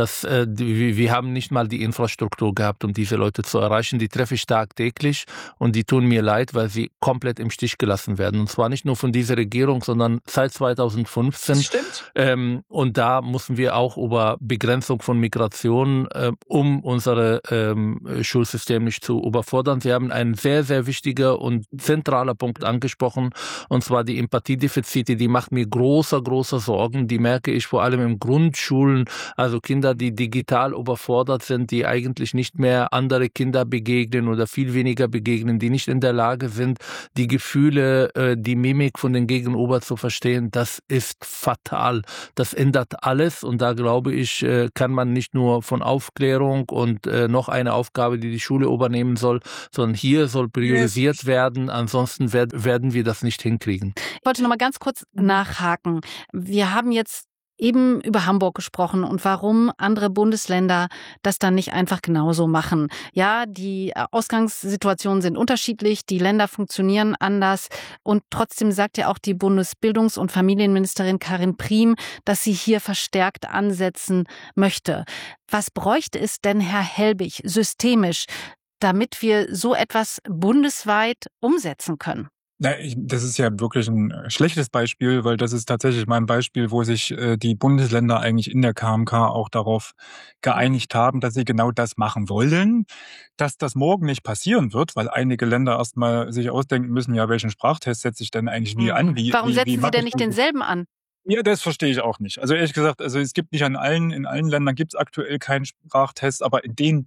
Wir haben nicht mal die Infrastruktur gehabt, um diese Leute zu erreichen. Die treffe ich tagtäglich und die tun mir leid, weil sie komplett im Stich gelassen werden. Und zwar nicht nur von dieser Regierung, sondern seit 2015. Das stimmt. Und da müssen wir auch über Begrenzung von Migration, um unser Schulsystem nicht zu überfordern. Sie haben einen sehr, sehr wichtigen und zentraler Punkt angesprochen, und zwar die Empathiedefizite. Die macht mir große Sorgen. Die merke ich vor allem in Grundschulen, also Kinder, die digital überfordert sind, die eigentlich nicht mehr andere Kinder begegnen oder viel weniger begegnen, die nicht in der Lage sind, die Gefühle, die Mimik von den Gegenüber zu verstehen. Das ist fatal. Das ändert alles, und da glaube ich, kann man nicht nur von Aufklärung und noch eine Aufgabe, die die Schule übernehmen soll, sondern hier soll priorisiert werden. Ansonsten werden wir das nicht hinkriegen. Ich wollte noch mal ganz kurz nachhaken. Wir haben jetzt eben über Hamburg gesprochen und warum andere Bundesländer das dann nicht einfach genauso machen. Ja, die Ausgangssituationen sind unterschiedlich, die Länder funktionieren anders, und trotzdem sagt ja auch die Bundesbildungs- und Familienministerin Karin Priem, dass sie hier verstärkt ansetzen möchte. Was bräuchte es denn, Herr Helbig, systemisch, damit wir so etwas bundesweit umsetzen können? Das ist ja wirklich ein schlechtes Beispiel, weil das ist tatsächlich mein Beispiel, wo sich die Bundesländer eigentlich in der KMK auch darauf geeinigt haben, dass sie genau das machen wollen. Dass das morgen nicht passieren wird, weil einige Länder erstmal sich ausdenken müssen, ja, welchen Sprachtest setze ich denn eigentlich wie an? Warum setzen Sie denn nicht denselben an? Ja, das verstehe ich auch nicht. Also ehrlich gesagt, es gibt nicht in allen Ländern gibt es aktuell keinen Sprachtest, aber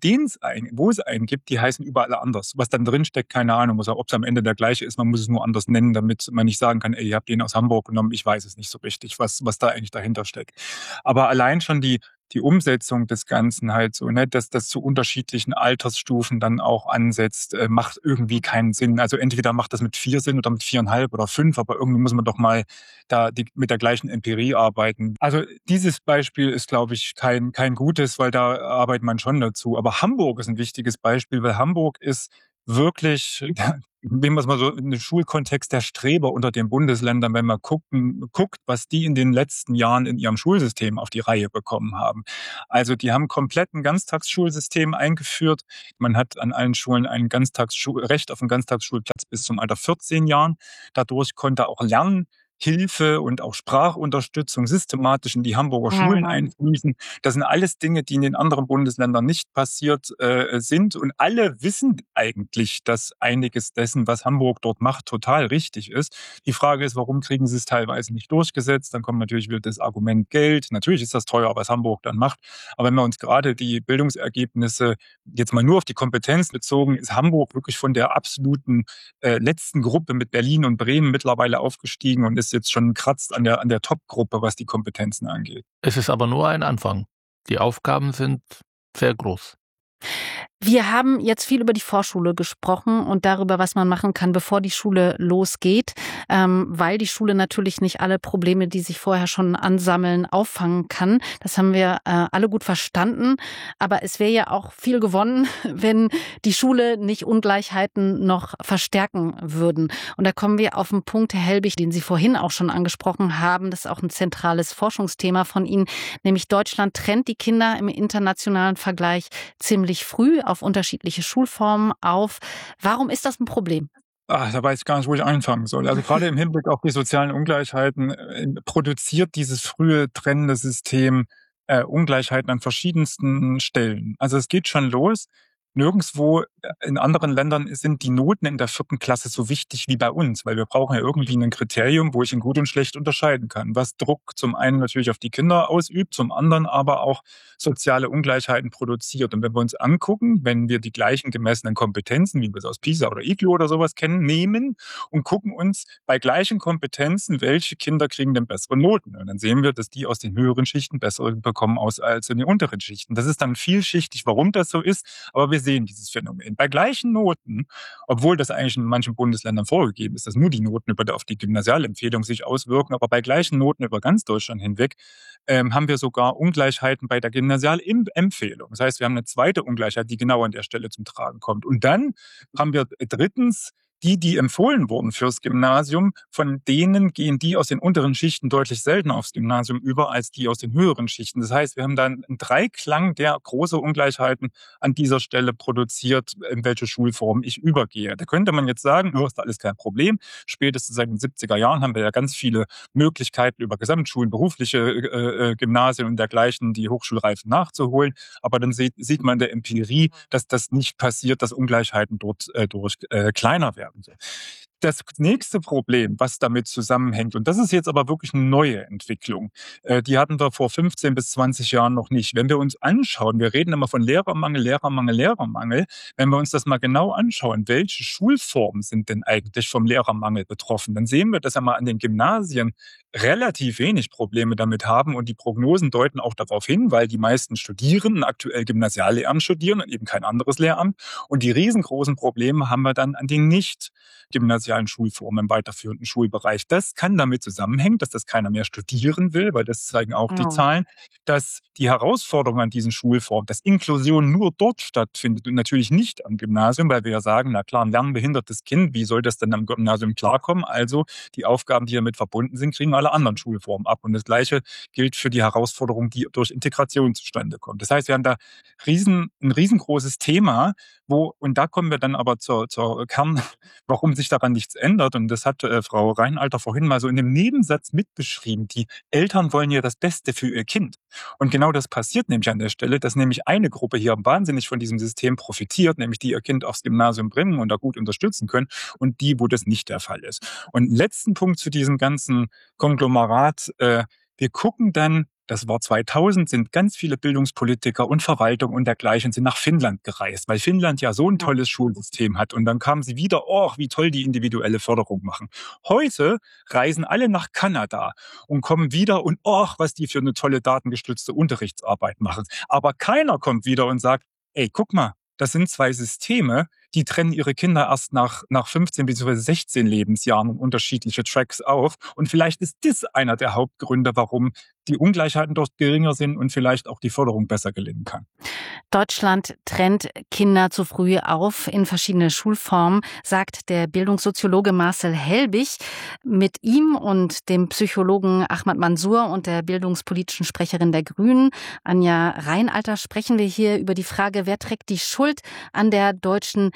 wo es einen gibt, die heißen überall anders. Was dann drinsteckt, keine Ahnung, ob es am Ende der gleiche ist, man muss es nur anders nennen, damit man nicht sagen kann, ey, ihr habt den aus Hamburg genommen, ich weiß es nicht so richtig, was da eigentlich dahinter steckt. Aber allein schon die Umsetzung des Ganzen halt so, ne, dass das zu unterschiedlichen Altersstufen dann auch ansetzt, macht irgendwie keinen Sinn. Also entweder macht das mit 4 Sinn oder mit 4,5 oder 5, aber irgendwie muss man doch mal mit der gleichen Empirie arbeiten. Also dieses Beispiel ist, glaube ich, kein gutes, weil da arbeitet man schon dazu. Aber Hamburg ist ein wichtiges Beispiel, weil Hamburg ist wirklich, wenn man es mal so in den Schulkontext der Streber unter den Bundesländern, wenn man guckt, was die in den letzten Jahren in ihrem Schulsystem auf die Reihe bekommen haben. Also die haben komplett ein Ganztagsschulsystem eingeführt. Man hat an allen Schulen Recht auf einen Ganztagsschulplatz bis zum Alter 14 Jahren. Dadurch konnte auch Lernen Hilfe und auch Sprachunterstützung systematisch in die Hamburger Schulen einfließen. Das sind alles Dinge, die in den anderen Bundesländern nicht passiert sind. Und alle wissen eigentlich, dass einiges dessen, was Hamburg dort macht, total richtig ist. Die Frage ist, warum kriegen sie es teilweise nicht durchgesetzt? Dann kommt natürlich wieder das Argument Geld. Natürlich ist das teuer, was Hamburg dann macht. Aber wenn wir uns gerade die Bildungsergebnisse jetzt mal nur auf die Kompetenz bezogen, ist Hamburg wirklich von der absoluten letzten Gruppe mit Berlin und Bremen mittlerweile aufgestiegen und ist jetzt schon kratzt an der Top-Gruppe, was die Kompetenzen angeht. Es ist aber nur ein Anfang. Die Aufgaben sind sehr groß. Wir haben jetzt viel über die Vorschule gesprochen und darüber, was man machen kann, bevor die Schule losgeht, weil die Schule natürlich nicht alle Probleme, die sich vorher schon ansammeln, auffangen kann. Das haben wir alle gut verstanden. Aber es wäre ja auch viel gewonnen, wenn die Schule nicht Ungleichheiten noch verstärken würden. Und da kommen wir auf einen Punkt, Herr Helbig, den Sie vorhin auch schon angesprochen haben. Das ist auch ein zentrales Forschungsthema von Ihnen, nämlich Deutschland trennt die Kinder im internationalen Vergleich ziemlich früh auf unterschiedliche Schulformen auf. Warum ist das ein Problem? Da weiß ich gar nicht, wo ich anfangen soll. Also gerade im Hinblick auf die sozialen Ungleichheiten produziert dieses frühe trennende System Ungleichheiten an verschiedensten Stellen. Also es geht schon los. Nirgendwo in anderen Ländern sind die Noten in der 4. Klasse so wichtig wie bei uns, weil wir brauchen ja irgendwie ein Kriterium, wo ich in gut und schlecht unterscheiden kann, was Druck zum einen natürlich auf die Kinder ausübt, zum anderen aber auch soziale Ungleichheiten produziert. Und wenn wir uns angucken, wenn wir die gleichen gemessenen Kompetenzen, wie wir es aus PISA oder IGLO oder sowas kennen, nehmen und gucken uns bei gleichen Kompetenzen, welche Kinder kriegen denn bessere Noten. Und dann sehen wir, dass die aus den höheren Schichten bessere bekommen als in den unteren Schichten. Das ist dann vielschichtig, warum das so ist, aber wir sehen dieses Phänomen. Bei gleichen Noten, obwohl das eigentlich in manchen Bundesländern vorgegeben ist, dass nur die Noten auf die Gymnasialempfehlung sich auswirken, aber bei gleichen Noten über ganz Deutschland hinweg haben wir sogar Ungleichheiten bei der Gymnasialempfehlung. Das heißt, wir haben eine zweite Ungleichheit, die genau an der Stelle zum Tragen kommt. Und dann haben wir drittens die empfohlen wurden fürs Gymnasium, von denen gehen die aus den unteren Schichten deutlich seltener aufs Gymnasium über als die aus den höheren Schichten. Das heißt, wir haben dann einen Dreiklang, der große Ungleichheiten an dieser Stelle produziert, in welche Schulform ich übergehe. Da könnte man jetzt sagen, ist alles kein Problem. Spätestens seit den 70er Jahren haben wir ja ganz viele Möglichkeiten über Gesamtschulen, berufliche Gymnasien und dergleichen, die Hochschulreifen nachzuholen. Aber dann sieht man in der Empirie, dass das nicht passiert, dass Ungleichheiten dort durch kleiner werden. Das nächste Problem, was damit zusammenhängt, und das ist jetzt aber wirklich eine neue Entwicklung, die hatten wir vor 15 bis 20 Jahren noch nicht. Wenn wir uns anschauen, wir reden immer von Lehrermangel, wenn wir uns das mal genau anschauen, welche Schulformen sind denn eigentlich vom Lehrermangel betroffen, dann sehen wir, dass einmal an den Gymnasien relativ wenig Probleme damit haben und die Prognosen deuten auch darauf hin, weil die meisten Studierenden aktuell Gymnasiallehramt studieren und eben kein anderes Lehramt und die riesengroßen Probleme haben wir dann an den nicht gymnasialen Schulformen im weiterführenden Schulbereich. Das kann damit zusammenhängen, dass das keiner mehr studieren will, weil das zeigen auch die Zahlen, dass die Herausforderung an diesen Schulformen, dass Inklusion nur dort stattfindet und natürlich nicht am Gymnasium, weil wir ja sagen, na klar, ein lernbehindertes Kind, wie soll das denn am Gymnasium klarkommen? Also die Aufgaben, die damit verbunden sind, kriegen alle anderen Schulformen ab. Und das Gleiche gilt für die Herausforderung, die durch Integration zustande kommt. Das heißt, wir haben da ein riesengroßes Thema, und da kommen wir dann aber zur Kern, warum sich daran nichts ändert. Und das hat Frau Reinalter vorhin mal so in dem Nebensatz mitbeschrieben. Die Eltern wollen ja das Beste für ihr Kind. Und genau das passiert nämlich an der Stelle, dass nämlich eine Gruppe hier wahnsinnig von diesem System profitiert, nämlich die ihr Kind aufs Gymnasium bringen und da gut unterstützen können und die, wo das nicht der Fall ist. Und letzten Punkt zu diesem ganzen Konglomerat. Wir gucken dann, das war 2000, sind ganz viele Bildungspolitiker und Verwaltung und dergleichen sind nach Finnland gereist, weil Finnland ja so ein tolles Schulsystem hat. Und dann kamen sie wieder, wie toll die individuelle Förderung machen. Heute reisen alle nach Kanada und kommen wieder und was die für eine tolle datengestützte Unterrichtsarbeit machen. Aber keiner kommt wieder und sagt, guck mal, das sind zwei Systeme, die trennen ihre Kinder erst nach 15 bzw. 16 Lebensjahren in unterschiedliche Tracks auf. Und vielleicht ist das einer der Hauptgründe, warum die Ungleichheiten dort geringer sind und vielleicht auch die Förderung besser gelingen kann. Deutschland trennt Kinder zu früh auf in verschiedene Schulformen, sagt der Bildungssoziologe Marcel Helbig. Mit ihm und dem Psychologen Ahmad Mansour und der bildungspolitischen Sprecherin der Grünen, Anja Reinalter, sprechen wir hier über die Frage, wer trägt die Schuld an der deutschen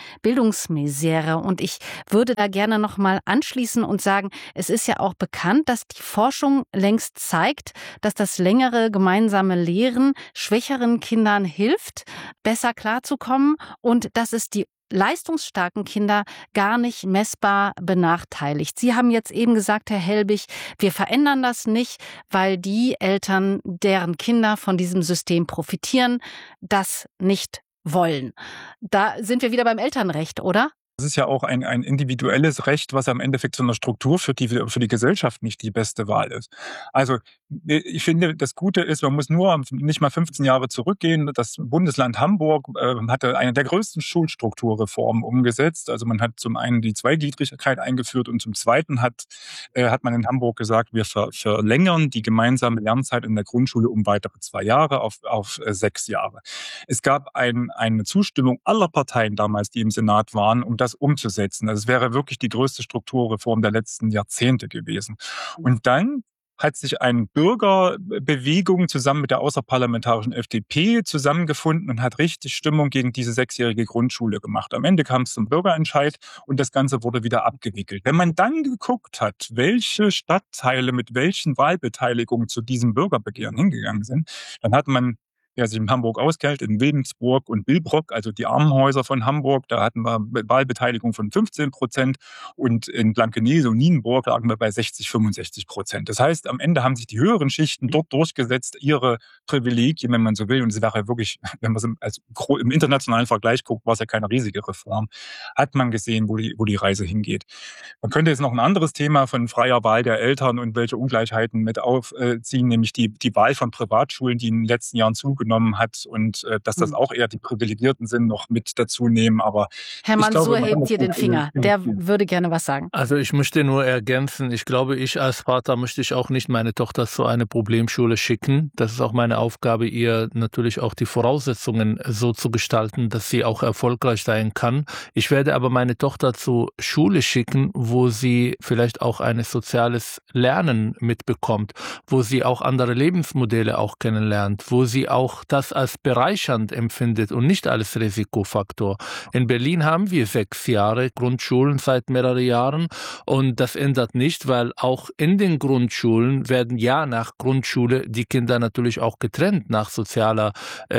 Bildungsmisere. Und ich würde da gerne noch mal anschließen und sagen, es ist ja auch bekannt, dass die Forschung längst zeigt, dass das längere gemeinsame Lehren schwächeren Kindern hilft, besser klarzukommen und dass es die leistungsstarken Kinder gar nicht messbar benachteiligt. Sie haben jetzt eben gesagt, Herr Helbig, wir verändern das nicht, weil die Eltern, deren Kinder von diesem System profitieren, das nicht wollen. Da sind wir wieder beim Elternrecht, oder? Das ist ja auch ein individuelles Recht, was am Endeffekt zu einer Struktur führt, die für die Gesellschaft nicht die beste Wahl ist. Also ich finde, das Gute ist, man muss nur nicht mal 15 Jahre zurückgehen. Das Bundesland Hamburg hatte eine der größten Schulstrukturreformen umgesetzt. Also man hat zum einen die Zweigliedrigkeit eingeführt und zum Zweiten hat man in Hamburg gesagt, wir verlängern die gemeinsame Lernzeit in der Grundschule um weitere 2 Jahre auf 6 Jahre. Es gab eine Zustimmung aller Parteien damals, die im Senat waren, um das umzusetzen. Also es wäre wirklich die größte Strukturreform der letzten Jahrzehnte gewesen. Und dann hat sich eine Bürgerbewegung zusammen mit der außerparlamentarischen FDP zusammengefunden und hat richtig Stimmung gegen diese 6-jährige Grundschule gemacht. Am Ende kam es zum Bürgerentscheid und das Ganze wurde wieder abgewickelt. Wenn man dann geguckt hat, welche Stadtteile mit welchen Wahlbeteiligungen zu diesem Bürgerbegehren hingegangen sind, dann hat man sich in Hamburg auskennt, in Wilmsburg und Billbrock, also die Armenhäuser von Hamburg, da hatten wir Wahlbeteiligung von 15% und in Blankenese und Nienburg lagen wir bei 60-65%. Das heißt, am Ende haben sich die höheren Schichten dort durchgesetzt, ihre Privilegien, wenn man so will, und es wäre wirklich, wenn man es im internationalen Vergleich guckt, war es ja keine riesige Reform, hat man gesehen, wo die Reise hingeht. Man könnte jetzt noch ein anderes Thema von freier Wahl der Eltern und welche Ungleichheiten mit aufziehen, nämlich die Wahl von Privatschulen, die in den letzten Jahren zugenommen hat und dass das auch eher die Privilegierten sind, noch mit dazu nehmen. Aber Herr Mansour hebt hier den Finger. Der würde gerne was sagen. Also ich möchte nur ergänzen, ich glaube, ich als Vater möchte ich auch nicht meine Tochter zu einer Problemschule schicken. Das ist auch meine Aufgabe, ihr natürlich auch die Voraussetzungen so zu gestalten, dass sie auch erfolgreich sein kann. Ich werde aber meine Tochter zur Schule schicken, wo sie vielleicht auch ein soziales Lernen mitbekommt, wo sie auch andere Lebensmodelle auch kennenlernt, wo sie auch das als bereichernd empfindet und nicht als Risikofaktor. In Berlin haben wir 6 Jahre Grundschulen seit mehreren Jahren und das ändert nicht, weil auch in den Grundschulen werden ja nach Grundschule die Kinder natürlich auch getrennt nach sozialer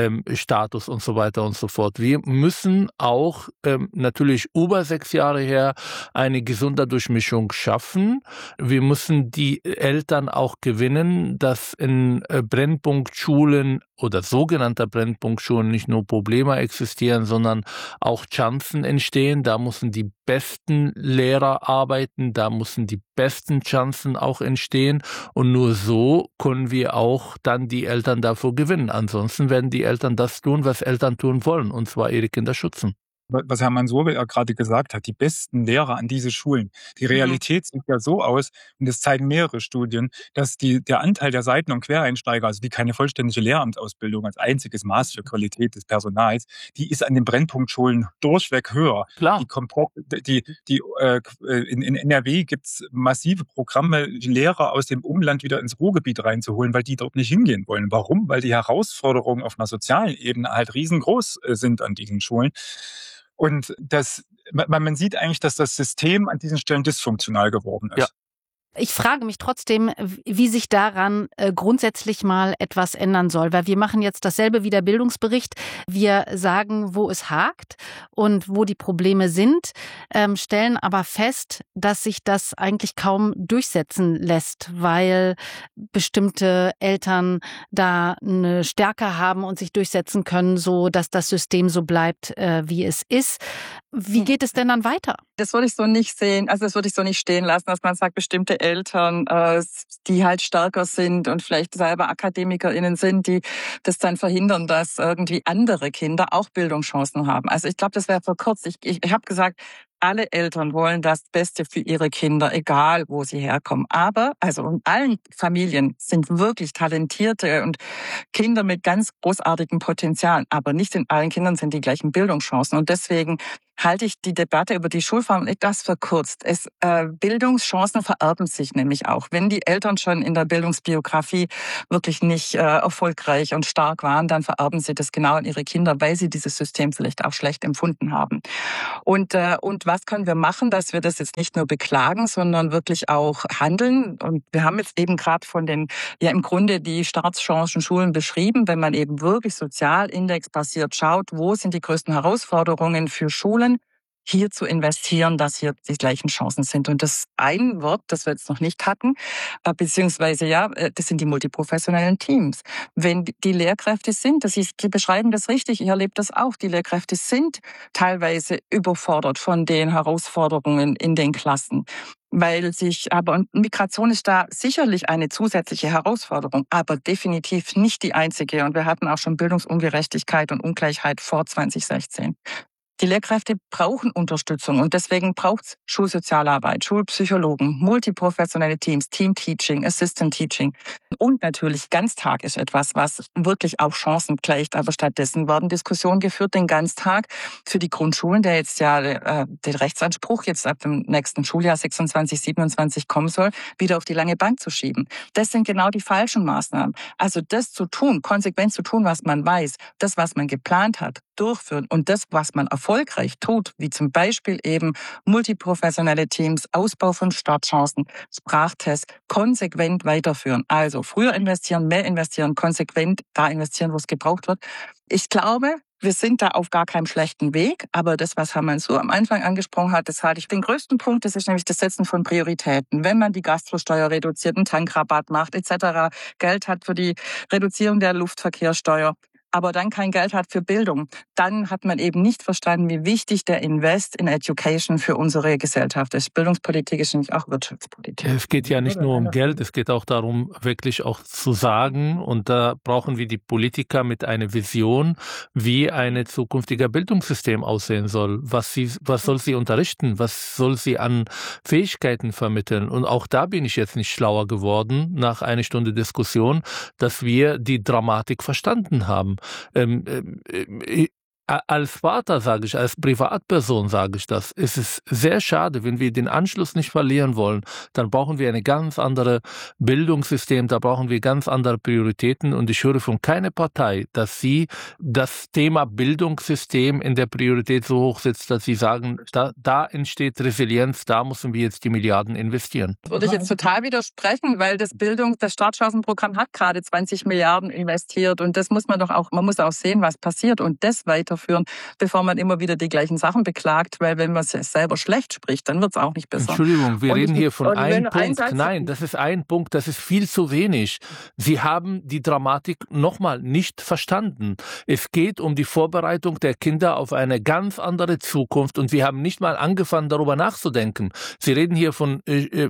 Status und so weiter und so fort. Wir müssen auch natürlich über 6 Jahre her eine gesunde Durchmischung schaffen. Wir müssen die Eltern auch gewinnen, dass in Brennpunktschulen oder sogenannter Brennpunktschulen nicht nur Probleme existieren, sondern auch Chancen entstehen. Da müssen die besten Lehrer arbeiten, da müssen die besten Chancen auch entstehen und nur so können wir auch dann die Eltern dafür gewinnen. Ansonsten werden die Eltern das tun, was Eltern tun wollen, und zwar ihre Kinder schützen. Was Herr Mansour ja gerade gesagt hat, die besten Lehrer an diese Schulen. Die Realität sieht ja so aus, und das zeigen mehrere Studien, dass der Anteil der Seiten- und Quereinsteiger, also die keine vollständige Lehramtsausbildung als einziges Maß für Qualität des Personals, die ist an den Brennpunktschulen durchweg höher. Klar. In NRW gibt's massive Programme, Lehrer aus dem Umland wieder ins Ruhrgebiet reinzuholen, weil die dort nicht hingehen wollen. Warum? Weil die Herausforderungen auf einer sozialen Ebene halt riesengroß sind an diesen Schulen. Und man sieht eigentlich, dass das System an diesen Stellen dysfunktional geworden ist. Ja. Ich frage mich trotzdem, wie sich daran grundsätzlich mal etwas ändern soll, weil wir machen jetzt dasselbe wie der Bildungsbericht. Wir sagen, wo es hakt und wo die Probleme sind, stellen aber fest, dass sich das eigentlich kaum durchsetzen lässt, weil bestimmte Eltern da eine Stärke haben und sich durchsetzen können, so dass das System so bleibt, wie es ist. Wie geht es denn dann weiter? Das würde ich so nicht sehen, also das würde ich so nicht stehen lassen, dass man sagt, bestimmte Eltern, die halt stärker sind und vielleicht selber AkademikerInnen sind, die das dann verhindern, dass irgendwie andere Kinder auch Bildungschancen haben. Also ich glaube, das wäre verkürzt. Ich habe gesagt, alle Eltern wollen das Beste für ihre Kinder, egal wo sie herkommen. Aber, also in allen Familien sind wirklich talentierte und Kinder mit ganz großartigem Potenzial. Aber nicht in allen Kindern sind die gleichen Bildungschancen. Und deswegen halte ich die Debatte über die Schulform etwas verkürzt. Bildungschancen vererben sich nämlich auch. Wenn die Eltern schon in der Bildungsbiografie wirklich nicht erfolgreich und stark waren, dann vererben sie das genau an ihre Kinder, weil sie dieses System vielleicht auch schlecht empfunden haben. Und was können wir machen, dass wir das jetzt nicht nur beklagen, sondern wirklich auch handeln? Und wir haben jetzt eben gerade im Grunde die Startchancen-Schulen beschrieben, wenn man eben wirklich sozialindexbasiert schaut, wo sind die größten Herausforderungen für Schulen, hier zu investieren, dass hier die gleichen Chancen sind. Und das ein Wort, das wir jetzt noch nicht hatten, das sind die multiprofessionellen Teams. Wenn die Lehrkräfte sind, Sie beschreiben das richtig, ich erlebe das auch, die Lehrkräfte sind teilweise überfordert von den Herausforderungen in den Klassen. Und Migration ist da sicherlich eine zusätzliche Herausforderung, aber definitiv nicht die einzige. Und wir hatten auch schon Bildungsungerechtigkeit und Ungleichheit vor 2016. Die Lehrkräfte brauchen Unterstützung und deswegen braucht es Schulsozialarbeit, Schulpsychologen, multiprofessionelle Teams, Team-Teaching, Assistant-Teaching. Und natürlich Ganztag ist etwas, was wirklich auch Chancen gleicht. Aber stattdessen werden Diskussionen geführt, den Ganztag für die Grundschulen, der jetzt den Rechtsanspruch jetzt ab dem nächsten Schuljahr 26, 27 kommen soll, wieder auf die lange Bank zu schieben. Das sind genau die falschen Maßnahmen. Also das zu tun, konsequent zu tun, was man weiß, das, was man geplant hat, durchführen und das, was man erfolgreich tut, wie zum Beispiel eben multiprofessionelle Teams, Ausbau von Startchancen, Sprachtests, konsequent weiterführen. Also früher investieren, mehr investieren, konsequent da investieren, wo es gebraucht wird. Ich glaube, wir sind da auf gar keinem schlechten Weg, aber das, was Herr Mansour am Anfang angesprochen hat, das halte ich den größten Punkt, das ist nämlich das Setzen von Prioritäten. Wenn man die Gastrosteuer reduziert, einen Tankrabatt macht etc., Geld hat für die Reduzierung der Luftverkehrssteuer, aber dann kein Geld hat für Bildung, dann hat man eben nicht verstanden, wie wichtig der Invest in Education für unsere Gesellschaft ist. Bildungspolitik ist nämlich auch Wirtschaftspolitik. Es geht ja nicht nur um Geld, es geht auch darum, wirklich auch zu sagen, und da brauchen wir die Politiker mit einer Vision, wie ein zukünftiger Bildungssystem aussehen soll. Was soll sie unterrichten? Was soll sie an Fähigkeiten vermitteln? Und auch da bin ich jetzt nicht schlauer geworden, nach einer Stunde Diskussion, dass wir die Dramatik verstanden haben. Als Vater sage ich, als Privatperson sage ich das. Es ist sehr schade, wenn wir den Anschluss nicht verlieren wollen, dann brauchen wir ein ganz anderes Bildungssystem, da brauchen wir ganz andere Prioritäten und ich höre von keiner Partei, dass sie das Thema Bildungssystem in der Priorität so hoch setzt, dass sie sagen, da entsteht Resilienz, da müssen wir jetzt die Milliarden investieren. Das würde ich jetzt total widersprechen, weil das Startchancenprogramm hat gerade 20 Milliarden investiert und das muss man muss auch sehen, was passiert und das weiterführen, bevor man immer wieder die gleichen Sachen beklagt, weil wenn man es selber schlecht spricht, dann wird es auch nicht besser. Entschuldigung, wir reden hier von einem Punkt. Nein, das ist ein Punkt, das ist viel zu wenig. Sie haben die Dramatik nochmal nicht verstanden. Es geht um die Vorbereitung der Kinder auf eine ganz andere Zukunft und wir haben nicht mal angefangen, darüber nachzudenken. Sie reden hier von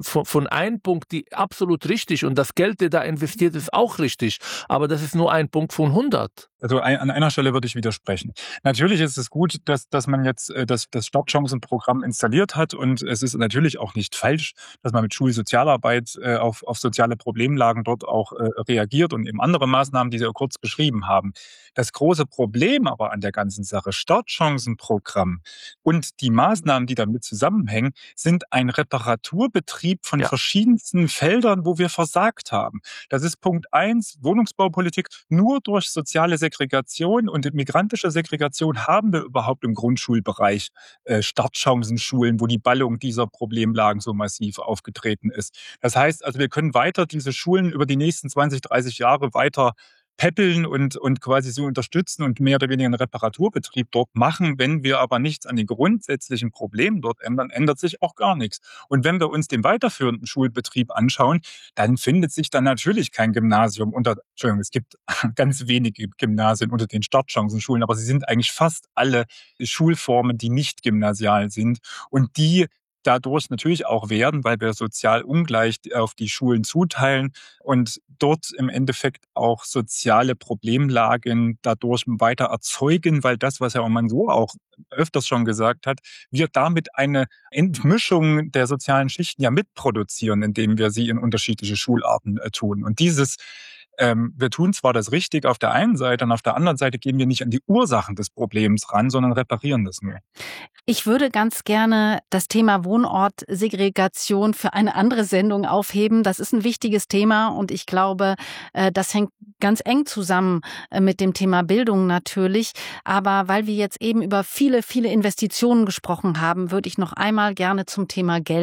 einem Punkt, die absolut richtig und das Geld, der da investiert ist, auch richtig. Aber das ist nur ein Punkt von 100. Also an einer Stelle würde ich widersprechen. Natürlich ist es gut, dass man jetzt das Startchancenprogramm installiert hat und es ist natürlich auch nicht falsch, dass man mit Schulsozialarbeit auf soziale Problemlagen dort auch reagiert und eben andere Maßnahmen, die Sie kurz beschrieben haben. Das große Problem aber an der ganzen Sache, Startchancenprogramm und die Maßnahmen, die damit zusammenhängen, sind ein Reparaturbetrieb von verschiedensten Feldern, wo wir versagt haben. Das ist Punkt 1, Wohnungsbaupolitik. Nur durch soziale Segregation und migrantische Segregation haben wir überhaupt im Grundschulbereich Startchancenschulen, wo die Ballung dieser Problemlagen so massiv aufgetreten ist. Das heißt also, wir können weiter diese Schulen über die nächsten 20, 30 Jahre weiter päppeln und quasi so unterstützen und mehr oder weniger einen Reparaturbetrieb dort machen. Wenn wir aber nichts an den grundsätzlichen Problemen dort ändern, ändert sich auch gar nichts. Und wenn wir uns den weiterführenden Schulbetrieb anschauen, dann findet sich dann natürlich kein Gymnasium es gibt ganz wenige Gymnasien unter den Startchancenschulen, aber sie sind eigentlich fast alle Schulformen, die nicht gymnasial sind und die dadurch natürlich auch werden, weil wir sozial ungleich auf die Schulen zuteilen und dort im Endeffekt auch soziale Problemlagen dadurch weiter erzeugen, weil das, was Herr Mansour auch öfters schon gesagt hat, wir damit eine Entmischung der sozialen Schichten ja mitproduzieren, indem wir sie in unterschiedliche Schularten tun. Und dieses wir tun zwar das richtig auf der einen Seite, und auf der anderen Seite gehen wir nicht an die Ursachen des Problems ran, sondern reparieren das nur. Ich würde ganz gerne das Thema Wohnortsegregation für eine andere Sendung aufheben. Das ist ein wichtiges Thema und ich glaube, das hängt ganz eng zusammen mit dem Thema Bildung natürlich. Aber weil wir jetzt eben über viele, viele Investitionen gesprochen haben, würde ich noch einmal gerne zum Thema Geld